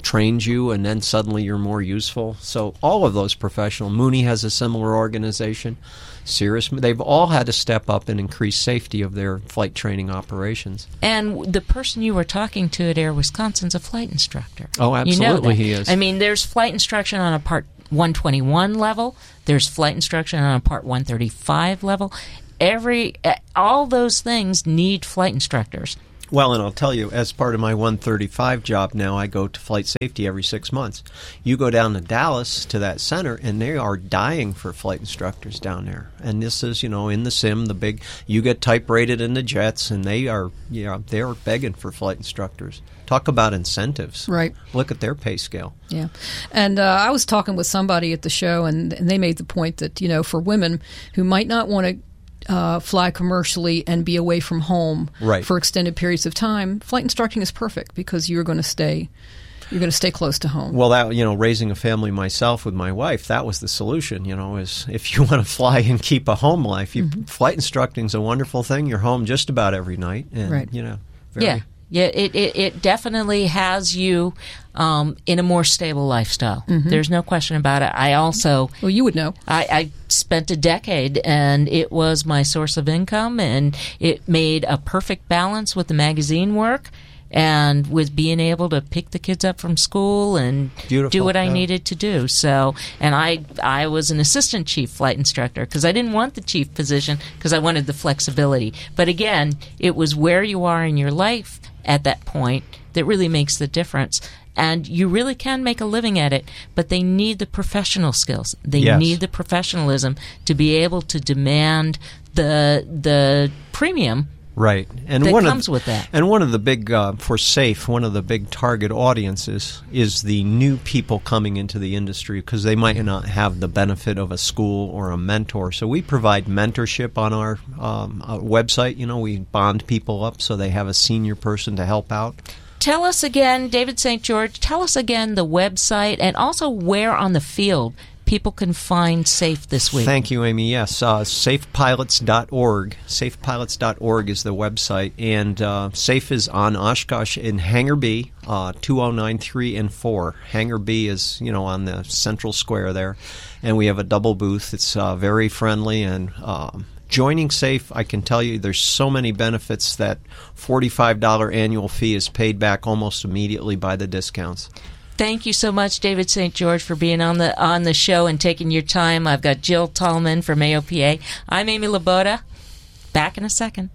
Speaker 10: trains you, and then suddenly you're more useful. So all of those professional, Mooney has a similar organization. Cirrus, they've all had to step up and increase safety of their flight training operations.
Speaker 8: And the person you were talking to at Air Wisconsin's a flight instructor.
Speaker 10: Oh, absolutely,
Speaker 8: you know that.
Speaker 10: he is.
Speaker 8: I mean, there's flight instruction on a Part one twenty-one level. There's flight instruction on a Part one thirty-five level. Every all those things need flight instructors.
Speaker 10: Well, and I'll tell you, as part of my one thirty-five job now, I go to flight safety every six months. You go down to Dallas to that center, and they are dying for flight instructors down there. And this is, you know, in the sim, the big, you get type rated in the jets, and they are, you know, they're begging for flight instructors. Talk about incentives.
Speaker 9: Right.
Speaker 10: Look at their pay scale.
Speaker 9: Yeah. And uh, I was talking with somebody at the show, and, and they made the point that, you know, for women who might not want to Uh, fly commercially and be away from home
Speaker 10: right.
Speaker 9: for extended periods of time, flight instructing is perfect because you're going to stay you're going to stay close to home.
Speaker 10: Well, that, you know, raising a family myself with my wife, that was the solution, you know, is if you want to fly and keep a home life, you, mm-hmm. flight instructing is a wonderful thing. You're home just about every night. And,
Speaker 9: right.
Speaker 10: you know, very,
Speaker 8: yeah. Yeah, it, it, it definitely has you um, in a more stable lifestyle. Mm-hmm. There's no question about it. I also...
Speaker 9: Well, you would know.
Speaker 8: I, I spent a decade, and it was my source of income, and it made a perfect balance with the magazine work and with being able to pick the kids up from school and
Speaker 10: Beautiful.
Speaker 8: do what I
Speaker 10: yeah.
Speaker 8: needed to do. So, and I I was an assistant chief flight instructor because I didn't want the chief position because I wanted the flexibility. But again, it was where you are in your life at that point that really makes the difference. And you really can make a living at it, but they need the professional skills. They
Speaker 10: yes.
Speaker 8: need the professionalism to be able to demand the the premium
Speaker 10: right, and
Speaker 8: that
Speaker 10: one
Speaker 8: comes
Speaker 10: of,
Speaker 8: with that.
Speaker 10: And one of the big, uh, for SAFE, one of the big target audiences is the new people coming into the industry because they might not have the benefit of a school or a mentor. So we provide mentorship on our um, uh, website. You know, we bond people up so they have a senior person to help out.
Speaker 8: Tell us again, David Saint George, tell us again the website and also where on the field people can find SAFE this week.
Speaker 10: Thank you, Amy. Yes, uh, safe pilots dot org. safe pilots dot org is the website. And uh, SAFE is on Oshkosh in Hangar B, uh, two oh nine three and four. Hangar B is, you know, on the central square there. And we have a double booth. It's uh, very friendly. And um, joining SAFE, I can tell you there's so many benefits that forty-five dollars annual fee is paid back almost immediately by the discounts.
Speaker 8: Thank you so much, David Saint George, for being on the on the show and taking your time. I've got Jill Tallman from A O P A. I'm Amy Laboda. Back in a second.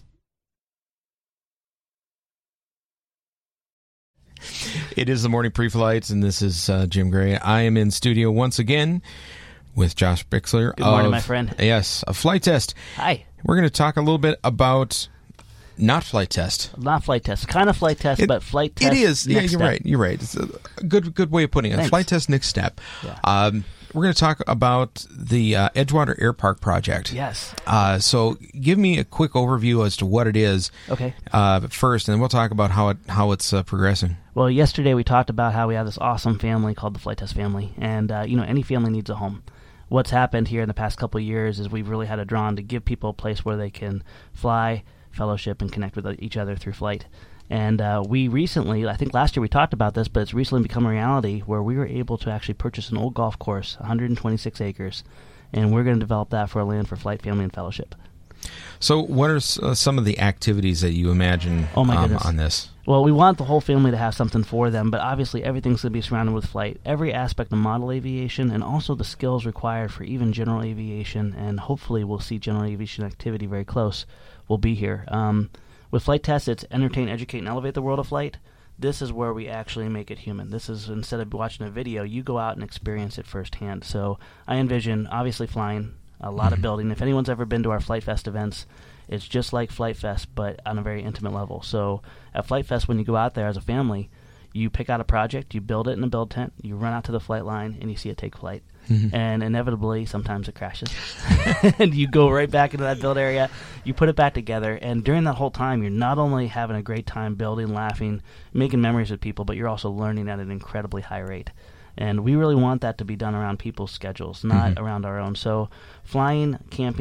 Speaker 11: It is the morning pre-flights, and this is uh, Jim Gray. I am in studio once again with Josh Bixler.
Speaker 12: Good morning,
Speaker 11: of,
Speaker 12: my friend.
Speaker 11: Yes, a flight test.
Speaker 12: Hi.
Speaker 11: We're going to talk a little bit about not flight test.
Speaker 12: Not flight test. Kind of flight test,
Speaker 11: it,
Speaker 12: but flight test.
Speaker 11: It is. Yeah, you're
Speaker 12: step.
Speaker 11: right. You're right. It's a good good way of putting it.
Speaker 12: Thanks.
Speaker 11: Flight test next step.
Speaker 12: Yeah.
Speaker 11: Um, we're going to talk about the uh, Edgewater Air Park project.
Speaker 12: Yes.
Speaker 11: Uh, so give me a quick overview as to what it is.
Speaker 12: Okay.
Speaker 11: Uh, first, and then we'll talk about how it how it's uh, progressing.
Speaker 12: Well, yesterday we talked about how we have this awesome family called the Flight Test family, and uh, you know, any family needs a home. What's happened here in the past couple of years is we've really had a draw on to give people a place where they can fly, fellowship, and connect with each other through flight. And uh, we recently, I think last year we talked about this, but it's recently become a reality where we were able to actually purchase an old golf course, one hundred twenty-six acres, and we're going to develop that for a land for flight, family, and fellowship.
Speaker 11: So what are uh, some of the activities that you imagine
Speaker 12: oh my
Speaker 11: um,
Speaker 12: goodness.
Speaker 11: on this?
Speaker 12: Well, we want the whole family to have something for them, but obviously everything's going to be surrounded with flight. Every aspect of model aviation and also the skills required for even general aviation, and hopefully we'll see general aviation activity very close, will be here. Um, with flight tests, it's entertain, educate, and elevate the world of flight. This is where we actually make it human. This is, instead of watching a video, you go out and experience it firsthand. So I envision, obviously, flying, a lot of building. If anyone's ever been to our Flight Fest events, it's just like Flight Fest, but on a very intimate level. So at Flight Fest, when you go out there as a family, you pick out a project, you build it in a build tent, you run out to the flight line, and you see it take flight. Mm-hmm. And inevitably, sometimes it crashes. And you go right back into that build area, you put it back together, and during that whole time, you're not only having a great time building, laughing, making memories with people, but you're also learning at an incredibly high rate. And we really want that to be done around people's schedules, not mm-hmm. around our own. So flying, camping,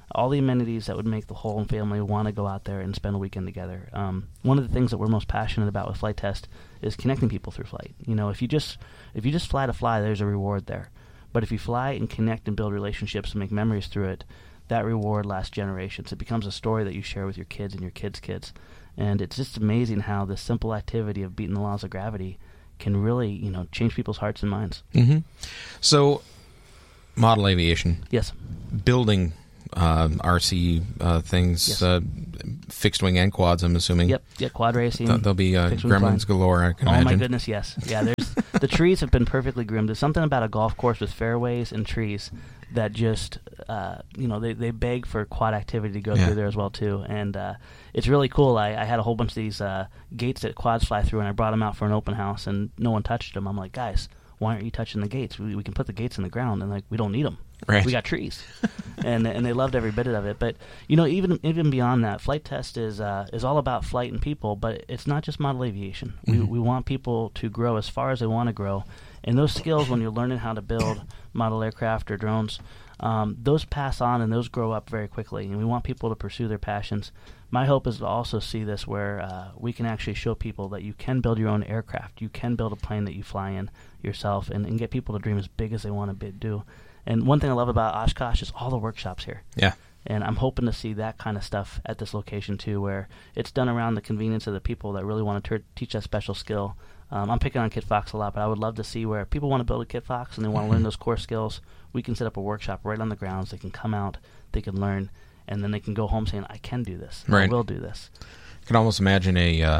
Speaker 12: all the amenities that would make the whole family want to go out there and spend a weekend together. Um, one of the things that we're most passionate about with Flight Test is connecting people through flight. You know, if you just if you just fly to fly, there's a reward there. But if you fly and connect and build relationships and make memories through it, that reward lasts generations. It becomes a story that you share with your kids and your kids' kids. And it's just amazing how the simple activity of beating the laws of gravity can really, you know, change people's hearts and minds.
Speaker 11: Mm-hmm. So, model aviation.
Speaker 12: Yes.
Speaker 11: Building uh, R C uh, things,
Speaker 12: Yes.
Speaker 11: uh, fixed wing and quads, I'm assuming.
Speaker 12: Yep, yeah, quad racing.
Speaker 11: Th- there'll be uh,
Speaker 12: fixed wing
Speaker 11: gremlins
Speaker 12: flying.
Speaker 11: galore, I can
Speaker 12: oh
Speaker 11: imagine.
Speaker 12: Oh my goodness, yes. Yeah, there's the trees have been perfectly groomed. There's something about a golf course with fairways and trees that just, uh, you know, they, they beg for quad activity to go
Speaker 11: Yeah.
Speaker 12: through there as well, too. And uh, it's really cool. I, I had a whole bunch of these uh, gates that quads fly through, and I brought them out for an open house, and no one touched them. I'm like, guys, why aren't you touching the gates? We, we can put the gates in the ground, and like we don't need them.
Speaker 11: Right.
Speaker 12: We got trees, and and they loved every bit of it. But you know, even even beyond that, Flight Test is uh, is all about flight and people. But it's not just model aviation. We
Speaker 11: Mhm.
Speaker 12: we want people to grow as far as they want to grow, and those skills when you're learning how to build model aircraft or drones, um, those pass on and those grow up very quickly. And we want people to pursue their passions. My hope is to also see this where uh, we can actually show people that you can build your own aircraft. You can build a plane that you fly in yourself, and, and get people to dream as big as they want to be, do. And one thing I love about Oshkosh is all the workshops here.
Speaker 11: Yeah.
Speaker 12: And I'm hoping to see that kind of stuff at this location, too, where it's done around the convenience of the people that really want to ter- teach that special skill. Um, I'm picking on Kit Fox a lot, but I would love to see where people want to build a Kit Fox and they want to learn those core skills. We can set up a workshop right on the grounds. They can come out, they can learn, and then they can go home saying, I can do this.
Speaker 11: Right.
Speaker 12: I will do this.
Speaker 11: I can almost imagine a uh,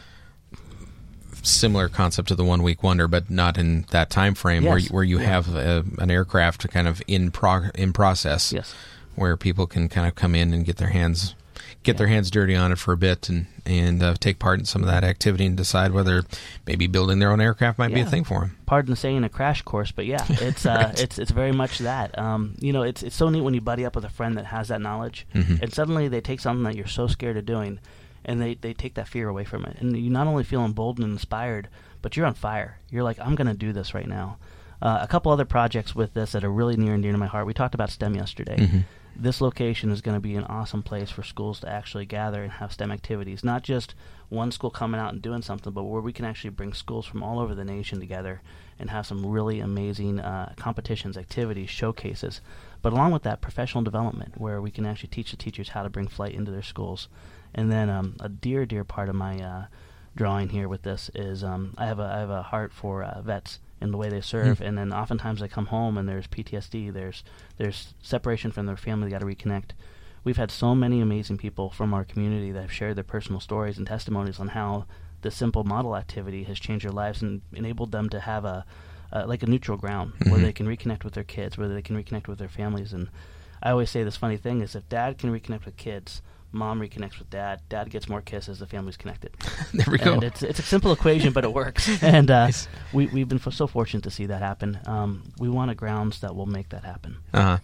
Speaker 11: similar concept to the One Week Wonder, but not in that time frame, where
Speaker 12: Yes.
Speaker 11: you, where you
Speaker 12: Yeah.
Speaker 11: have a, an aircraft kind of in prog- in process,
Speaker 12: yes.
Speaker 11: where people can kind of come in and get their hands get
Speaker 12: Yeah.
Speaker 11: their hands dirty on it for a bit and and uh, take part in some of that activity and decide whether maybe building their own aircraft might be a
Speaker 12: Yeah.
Speaker 11: thing for them.
Speaker 12: Pardon the saying, a crash course, but yeah, it's uh,
Speaker 11: Right.
Speaker 12: it's it's very much that. Um, you know, it's it's so neat when you buddy up with a friend that has that knowledge,
Speaker 11: Mhm.
Speaker 12: and suddenly they take something that you're so scared of doing, and they, they take that fear away from it, and you not only feel emboldened and inspired, but you're on fire. You're like, I'm going to do this right now. Uh, a couple other projects with this that are really near and dear to my heart. We talked about STEM yesterday.
Speaker 11: Mhm.
Speaker 12: This location is going to be an awesome place for schools to actually gather and have STEM activities. Not just one school coming out and doing something, but where we can actually bring schools from all over the nation together and have some really amazing uh, competitions, activities, showcases. But along with that, professional development, where we can actually teach the teachers how to bring flight into their schools. And then um, a dear, dear part of my uh, drawing here with this is um, I have a I have a heart for uh, vets and the way they serve,
Speaker 11: Mm.
Speaker 12: and then oftentimes they come home and there's P T S D, there's there's separation from their family, they got to reconnect. We've had so many amazing people from our community that have shared their personal stories and testimonies on how the simple model activity has changed their lives and enabled them to have a uh, like a neutral ground where
Speaker 11: Mhm.
Speaker 12: they can reconnect with their kids, where they can reconnect with their families. And I always say this funny thing is if dad can reconnect with kids, mom reconnects with dad, dad gets more kisses, the family's connected.
Speaker 11: There we go.
Speaker 12: And it's it's a simple equation, but it works. And uh, we, we've been f- so fortunate to see that happen. Um, we want a grounds that will make that happen.
Speaker 11: Uh-huh.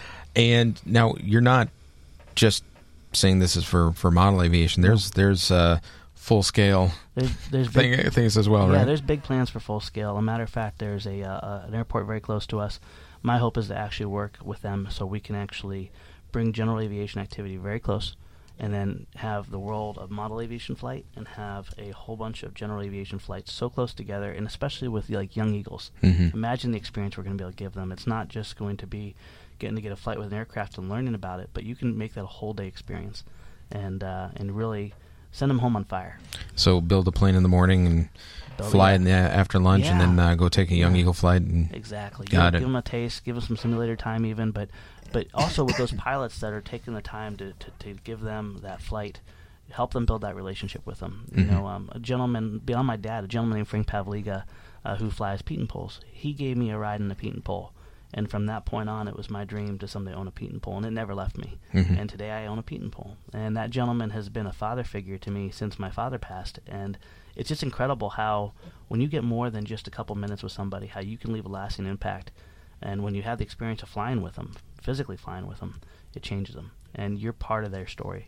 Speaker 11: And now you're not just saying this is for, for model aviation. There's there's uh, full scale
Speaker 12: There's, there's
Speaker 11: thing,
Speaker 12: big,
Speaker 11: things as well,
Speaker 12: yeah,
Speaker 11: right?
Speaker 12: there's big plans for full scale. A matter of fact, there's a uh, an airport very close to us. My hope is to actually work with them so we can actually bring general aviation activity very close, and then have the world of model aviation flight and have a whole bunch of general aviation flights so close together, and especially with like young eagles.
Speaker 11: Mhm.
Speaker 12: Imagine the experience we're going to be able to give them. It's not just going to be getting to get a flight with an aircraft and learning about it, but you can make that a whole day experience, and uh, and really send them home on fire.
Speaker 11: So build a plane in the morning and
Speaker 12: Build-
Speaker 11: fly
Speaker 12: yeah.
Speaker 11: in the, after lunch, and
Speaker 12: Yeah.
Speaker 11: then uh, go take a Young Eagle flight. And
Speaker 12: Exactly.
Speaker 11: Got
Speaker 12: give,
Speaker 11: it.
Speaker 12: give them a taste, give them some simulator time even, but but also with those pilots that are taking the time to, to, to give them that flight, help them build that relationship with them. You
Speaker 11: Mhm.
Speaker 12: know, um, a gentleman, beyond my dad, a gentleman named Frank Pavliga, uh, who flies Pete and Poles, he gave me a ride in a Pete and Pole. And from that point on, it was my dream to someday own a Pete and Pole, and it never left me.
Speaker 11: Mhm.
Speaker 12: And today I own a Pete and Pole. And that gentleman has been a father figure to me since my father passed. And it's just incredible how, when you get more than just a couple minutes with somebody, how you can leave a lasting impact. And when you have the experience of flying with them, physically flying with them, it changes them. And you're part of their story.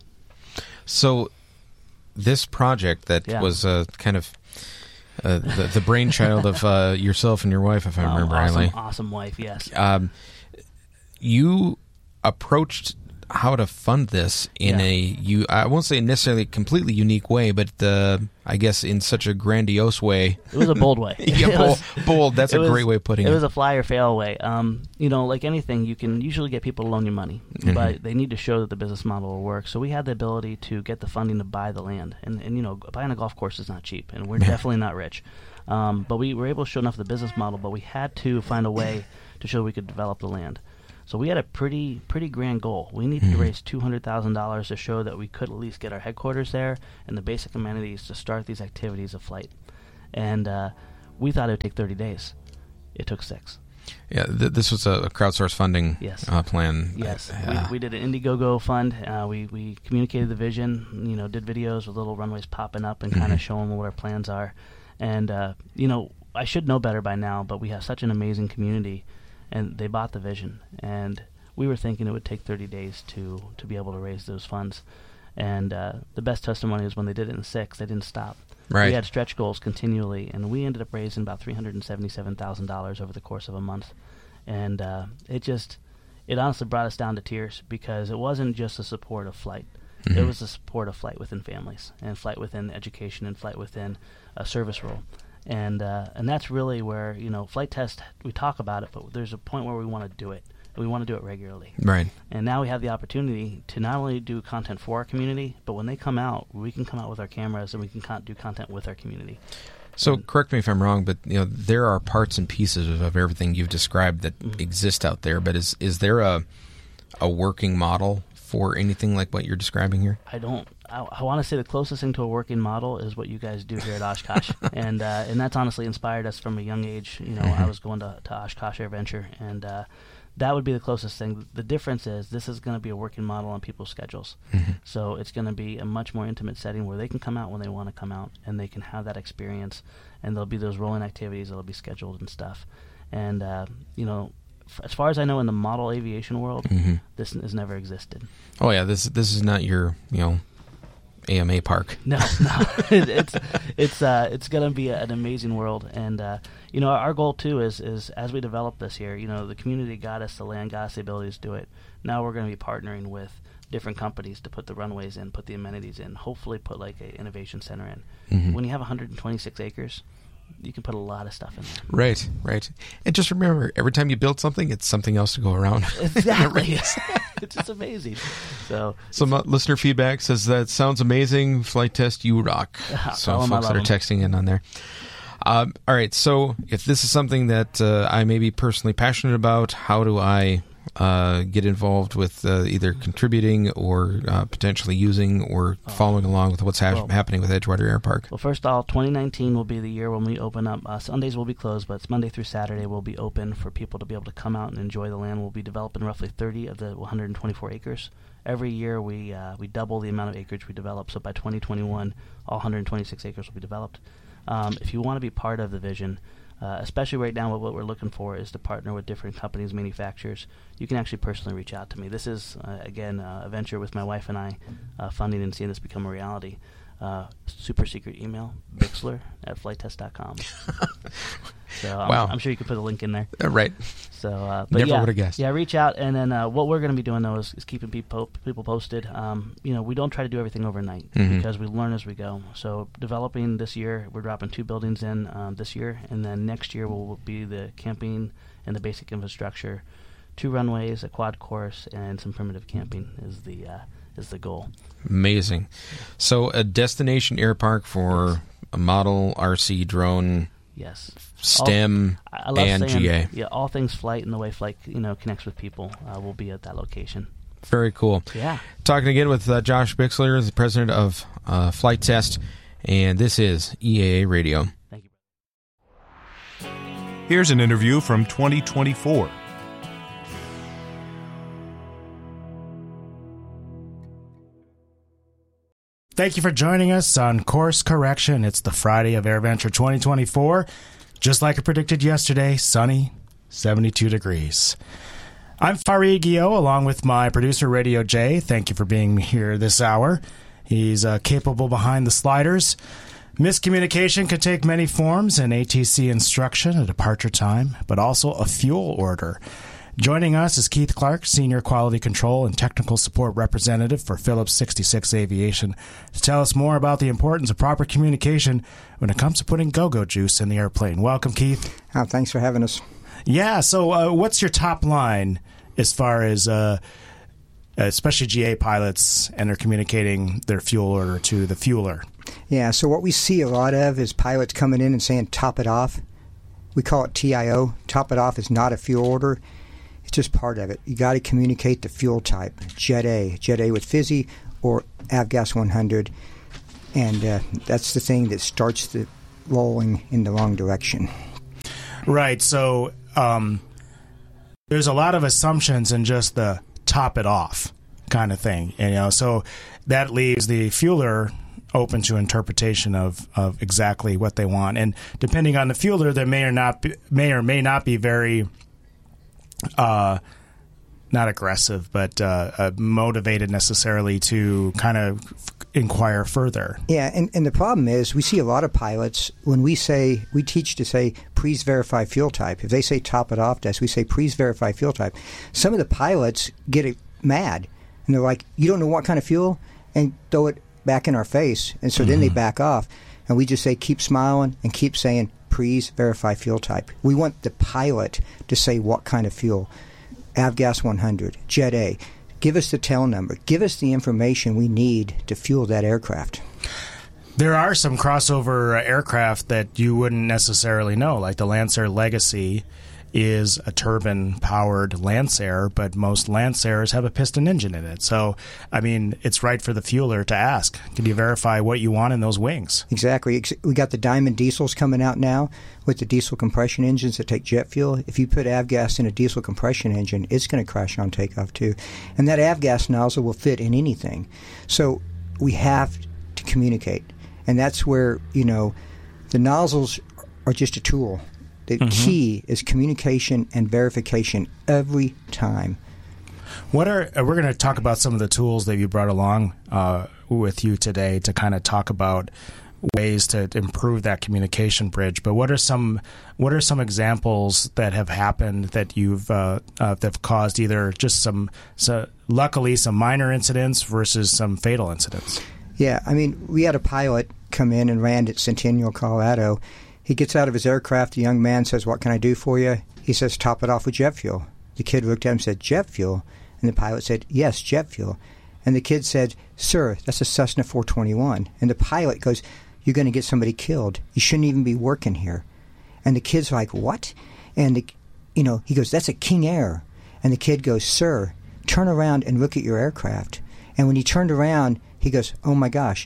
Speaker 11: So this project that
Speaker 12: Yeah.
Speaker 11: was uh, kind of uh, the, the brainchild of uh, yourself and your wife, if I
Speaker 12: Oh,
Speaker 11: remember
Speaker 12: awesome,
Speaker 11: rightly.
Speaker 12: awesome wife, yes.
Speaker 11: Um, you approached how to fund this in
Speaker 12: Yeah.
Speaker 11: a you I won't say necessarily completely unique way, but uh, I guess in such a grandiose way.
Speaker 12: It was a bold way.
Speaker 11: yeah,
Speaker 12: It
Speaker 11: bold,
Speaker 12: was-
Speaker 11: bold. That's
Speaker 12: it
Speaker 11: a
Speaker 12: was-
Speaker 11: great way of putting it.
Speaker 12: It was a fly or fail way. Um, you know, like anything, you can usually get people to loan you money,
Speaker 11: Mhm.
Speaker 12: but they need to show that the business model will work. So we had the ability to get the funding to buy the land, and and you know, buying a golf course is not cheap, and we're
Speaker 11: Yeah.
Speaker 12: definitely not rich. Um, but we were able to show enough of the business model, but we had to find a way to show we could develop the land. So we had a pretty pretty grand goal. We needed
Speaker 11: Mhm.
Speaker 12: to raise two hundred thousand dollars to show that we could at least get our headquarters there and the basic amenities to start these activities of flight. And uh, we thought it would take thirty days. It took six.
Speaker 11: Yeah, th- this was a, a crowdsourced funding
Speaker 12: Yes.
Speaker 11: uh, plan.
Speaker 12: Yes,
Speaker 11: Uh,
Speaker 12: we, we did an Indiegogo fund. Uh, we we communicated the vision. You know, did videos with little runways popping up and kind
Speaker 11: Mhm.
Speaker 12: of showing what our plans are. And uh, you know, I should know better by now, but we have such an amazing community, and they bought the vision. And we were thinking it would take thirty days to to be able to raise those funds. And uh, the best testimony is when they did it in six, they didn't stop.
Speaker 11: Right.
Speaker 12: We had stretch goals continually, and we ended up raising about three hundred seventy-seven thousand dollars over the course of a month. And uh, it just, it honestly brought us down to tears because it wasn't just the support of flight. It
Speaker 11: Mhm.
Speaker 12: was the support of flight within families and flight within education and flight within a service role. And uh, and that's really where, you know, flight test, we talk about it, but there's a point where we want to do it. We want to do it regularly.
Speaker 11: Right.
Speaker 12: And now we have the opportunity to not only do content for our community, but when they come out, we can come out with our cameras and we can con- do content with our community.
Speaker 11: So correct me if I'm wrong, but you know there are parts and pieces of, of everything you've described that
Speaker 12: Mhm.
Speaker 11: exist out there. But is is there a a working model for anything like what you're describing here?
Speaker 12: I don't. I, I want to say the closest thing to a working model is what you guys do here at Oshkosh, and uh, and that's honestly inspired us from a young age. You know, I was going to, to Oshkosh Air Venture, and uh, that would be the closest thing. The difference is this is going to be a working model on people's schedules,
Speaker 11: Mhm.
Speaker 12: so it's going to be a much more intimate setting where they can come out when they want to come out, and they can have that experience, and there'll be those rolling activities that'll be scheduled and stuff, and uh, you know. As far as I know, in the model aviation world,
Speaker 11: Mhm.
Speaker 12: this has never existed.
Speaker 11: Oh yeah, this this is not your you know A M A park.
Speaker 12: No, no, it, it's it's uh, it's gonna be an amazing world, and uh, you know our goal too is is as we develop this here, you know the community got us the land, got us the abilities to do it. Now we're going to be partnering with different companies to put the runways in, put the amenities in, hopefully put like an innovation center in.
Speaker 11: Mhm.
Speaker 12: When you have one hundred twenty-six acres, you can put a lot of stuff in there.
Speaker 11: Right, right. And just remember, every time you build something, it's something else to go around.
Speaker 12: Exactly, it's just amazing. So
Speaker 11: Some uh, listener feedback says that sounds amazing. Flight test, you rock.
Speaker 12: Tell
Speaker 11: So
Speaker 12: 'em I
Speaker 11: folks that are
Speaker 12: love 'em.
Speaker 11: texting in on there. Um, all right. So if this is something that uh, I may be personally passionate about, how do I uh, get involved with uh, either contributing or uh, potentially using or following along with what's ha-
Speaker 12: Well-
Speaker 11: happening with Edgewater Air Park?
Speaker 12: Well, first off, twenty nineteen will be the year when we open up. Uh, Sundays will be closed, but it's Monday through Saturday will be open for people to be able to come out and enjoy the land. We'll be developing roughly thirty of the one hundred twenty-four acres. Every year we uh, we double the amount of acreage we develop, so by twenty twenty-one, all one hundred twenty-six acres will be developed. Um, if you want to be part of the vision, uh, especially right now, what, what we're looking for is to partner with different companies, manufacturers. You can actually personally reach out to me. This is, uh, again, uh, a venture with my wife and I, uh, funding and seeing this become a reality. Uh, super secret email, Bixler at flight test dot com. So um,
Speaker 11: Wow.
Speaker 12: I'm sure you could put a link in there.
Speaker 11: Uh, right.
Speaker 12: So, uh, but
Speaker 11: Never
Speaker 12: yeah,
Speaker 11: would've guessed.
Speaker 12: Yeah, reach out, and then uh, what we're going to be doing though is, is keeping people people posted. Um, you know, we don't try to do everything overnight
Speaker 11: Mhm.
Speaker 12: because we learn as we go. So, developing this year, we're dropping two buildings in um, this year, and then next year will be the camping and the basic infrastructure, two runways, a quad course, and some primitive camping is the uh, is the goal.
Speaker 11: Amazing. So a destination air park for a model R C drone.
Speaker 12: Yes.
Speaker 11: STEM
Speaker 12: all, I love
Speaker 11: and
Speaker 12: saying,
Speaker 11: G A.
Speaker 12: Yeah, all things flight and the way flight you know connects with people uh, will be at that location.
Speaker 11: Very cool.
Speaker 12: Yeah.
Speaker 11: Talking again with uh, Josh Bixler, the president of uh, Flight Test, and this is E A A Radio.
Speaker 12: Thank you.
Speaker 3: Here's an interview from twenty twenty-four.
Speaker 13: Thank you for joining us on Course Correction. It's the Friday of AirVenture twenty twenty-four. Just like I predicted yesterday, sunny, seventy-two degrees. I'm Farid Guillot, along with my producer, Radio J. Thank you for being here this hour. He's uh, capable behind the sliders. Miscommunication can take many forms: an A T C instruction, a departure time, but also a fuel order. Joining us is Keith Clark, Senior Quality Control and Technical Support Representative for Phillips sixty-six Aviation, to tell us more about the importance of proper communication when it comes to putting go-go juice in the airplane. Welcome, Keith.
Speaker 14: Oh, thanks for having us.
Speaker 13: Yeah, so uh, what's your top line as far as, uh, especially G A pilots, and they're communicating their fuel order to the fueler?
Speaker 14: Yeah, so what we see a lot of is pilots coming in and saying, top it off. We call it T I O. Top it off is not a fuel order. It's just part of it. You got to communicate the fuel type, Jet A, Jet A with fizzy, or Avgas one hundred. And uh, that's the thing that starts the rolling in the wrong direction.
Speaker 13: Right, so um, there's a lot of assumptions in just the top it off kind of thing. You know, so that leaves the fueler open to interpretation of, of exactly what they want. And depending on the fueler, they may or not be, may or may not be very uh, not aggressive, but uh, uh, motivated necessarily to kind of inquire further.
Speaker 14: Yeah, and, and the problem is we see a lot of pilots, when we say, we teach to say, please verify fuel type. If they say top it off to us, we say, please verify fuel type. Some of the pilots get it mad, and they're like, you don't know what kind of fuel? And throw it back in our face. And so mm-hmm. then they back off, and we just say, keep smiling and keep saying, please verify fuel type. We want the pilot to say what kind of fuel. Avgas one hundred, Jet A. Give us the tail number. Give us the information we need to fuel that aircraft.
Speaker 13: There are some crossover aircraft that you wouldn't necessarily know, like the Lancer Legacy is a turbine-powered Lancer, but most Lancers have a piston engine in it. So, I mean, it's right for the fueler to ask, can you verify what you want in those wings?
Speaker 14: Exactly. We got the Diamond diesels coming out now with the diesel compression engines that take jet fuel. If you put avgas in a diesel compression engine, it's going to crash on takeoff too. And that avgas nozzle will fit in anything. So we have to communicate. And that's where, you know, the nozzles are just a tool. The mm-hmm. key is communication and verification every time.
Speaker 13: What are we're going to talk about some of the tools that you brought along uh, with you today to kind of talk about ways to improve that communication bridge. But what are some what are some examples that have happened that you've uh, uh, that have caused either just some so luckily some minor incidents versus some fatal incidents?
Speaker 14: Yeah, I mean, we had a pilot come in and land at Centennial, Colorado. He gets out of his aircraft. The young man says, "What can I do for you?" He says, "Top it off with jet fuel." The kid looked at him and said, "Jet fuel?" And the pilot said, "Yes, jet fuel." And the kid said, "Sir, that's a Cessna four twenty-one." And the pilot goes, "You're going to get somebody killed. You shouldn't even be working here." And the kid's like, "What?" And, the, you know, he goes, "That's a King Air." And the kid goes, "Sir, turn around and look at your aircraft." And when he turned around, he goes, "Oh, my gosh,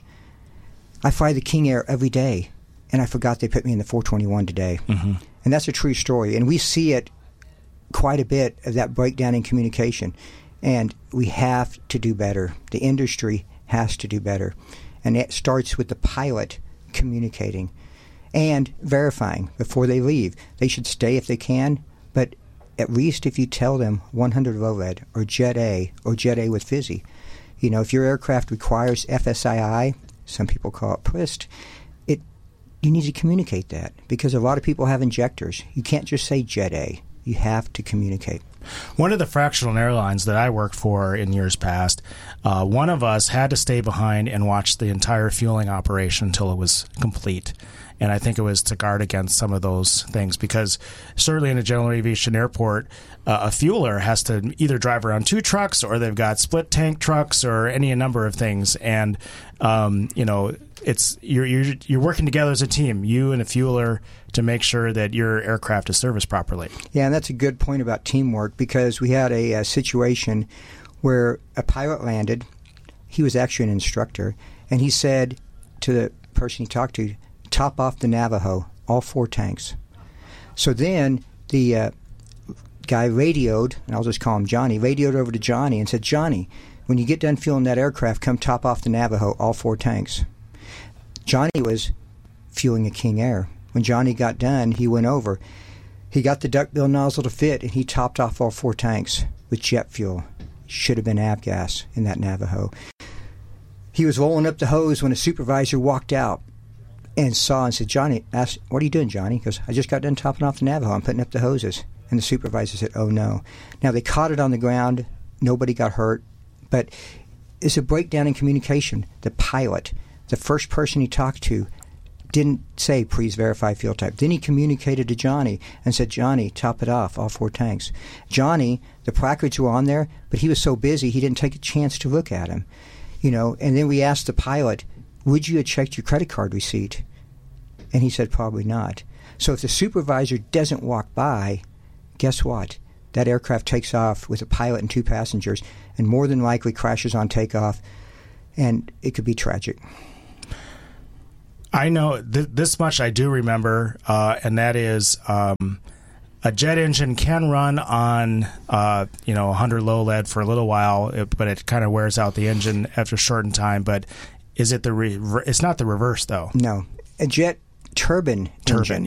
Speaker 14: I fly the King Air every day, and I forgot they put me in the four twenty-one today." Mm-hmm. And that's a true story. And we see it quite a bit of that breakdown in communication. And we have to do better. The industry has to do better. And it starts with the pilot communicating and verifying before they leave. They should stay if they can, but at least if you tell them one hundred low lead or Jet A or Jet A with fizzy. You know, if your aircraft requires F S I I, some people call it P L I S T, it, you need to communicate that because a lot of people have injectors. You can't just say Jet A. You have to communicate.
Speaker 13: One of the fractional airlines that I worked for in years past, uh, one of us had to stay behind and watch the entire fueling operation until it was complete. And I think it was to guard against some of those things because certainly in a general aviation airport, uh, a fueler has to either drive around two trucks or they've got split tank trucks or any number of things. And, um, you know, it's you're, you're you're working together as a team, you and a fueler, to make sure that your aircraft is serviced properly.
Speaker 14: Yeah, and that's a good point about teamwork because we had a, a situation where a pilot landed. He was actually an instructor, and he said to the person he talked to, "Top off the Navajo, all four tanks." So then the uh, guy radioed, and I'll just call him Johnny, radioed over to Johnny and said, "Johnny, when you get done fueling that aircraft, come top off the Navajo, all four tanks." Johnny was fueling a King Air. When Johnny got done, he went over. He got the duckbill nozzle to fit, and he topped off all four tanks with jet fuel. Should have been avgas in that Navajo. He was rolling up the hose when a supervisor walked out and saw and said, "Johnny," asked, "What are you doing, Johnny?" He goes, "I just got done topping off the Navajo. I'm putting up the hoses." And the supervisor said, oh, no. Now, they caught it on the ground. Nobody got hurt. But it's a breakdown in communication. The pilot, the first person he talked to, didn't say, please verify fuel type. Then he communicated to Johnny and said, Johnny, top it off, all four tanks. Johnny, the placards were on there, but he was so busy he didn't take a chance to look at him. You know, and then we asked the pilot, would you have checked your credit card receipt? And he said, probably not. So if the supervisor doesn't walk by, guess what? That aircraft takes off with a pilot and two passengers and more than likely crashes on takeoff, and it could be tragic.
Speaker 13: I know th- this much I do remember, uh, and that is um, a jet engine can run on uh, you know one hundred low lead for a little while, it, but it kind of wears out the engine after a short time. But is it the re- it's not the reverse though?
Speaker 14: No, a jet turbine,
Speaker 13: turbine
Speaker 14: engine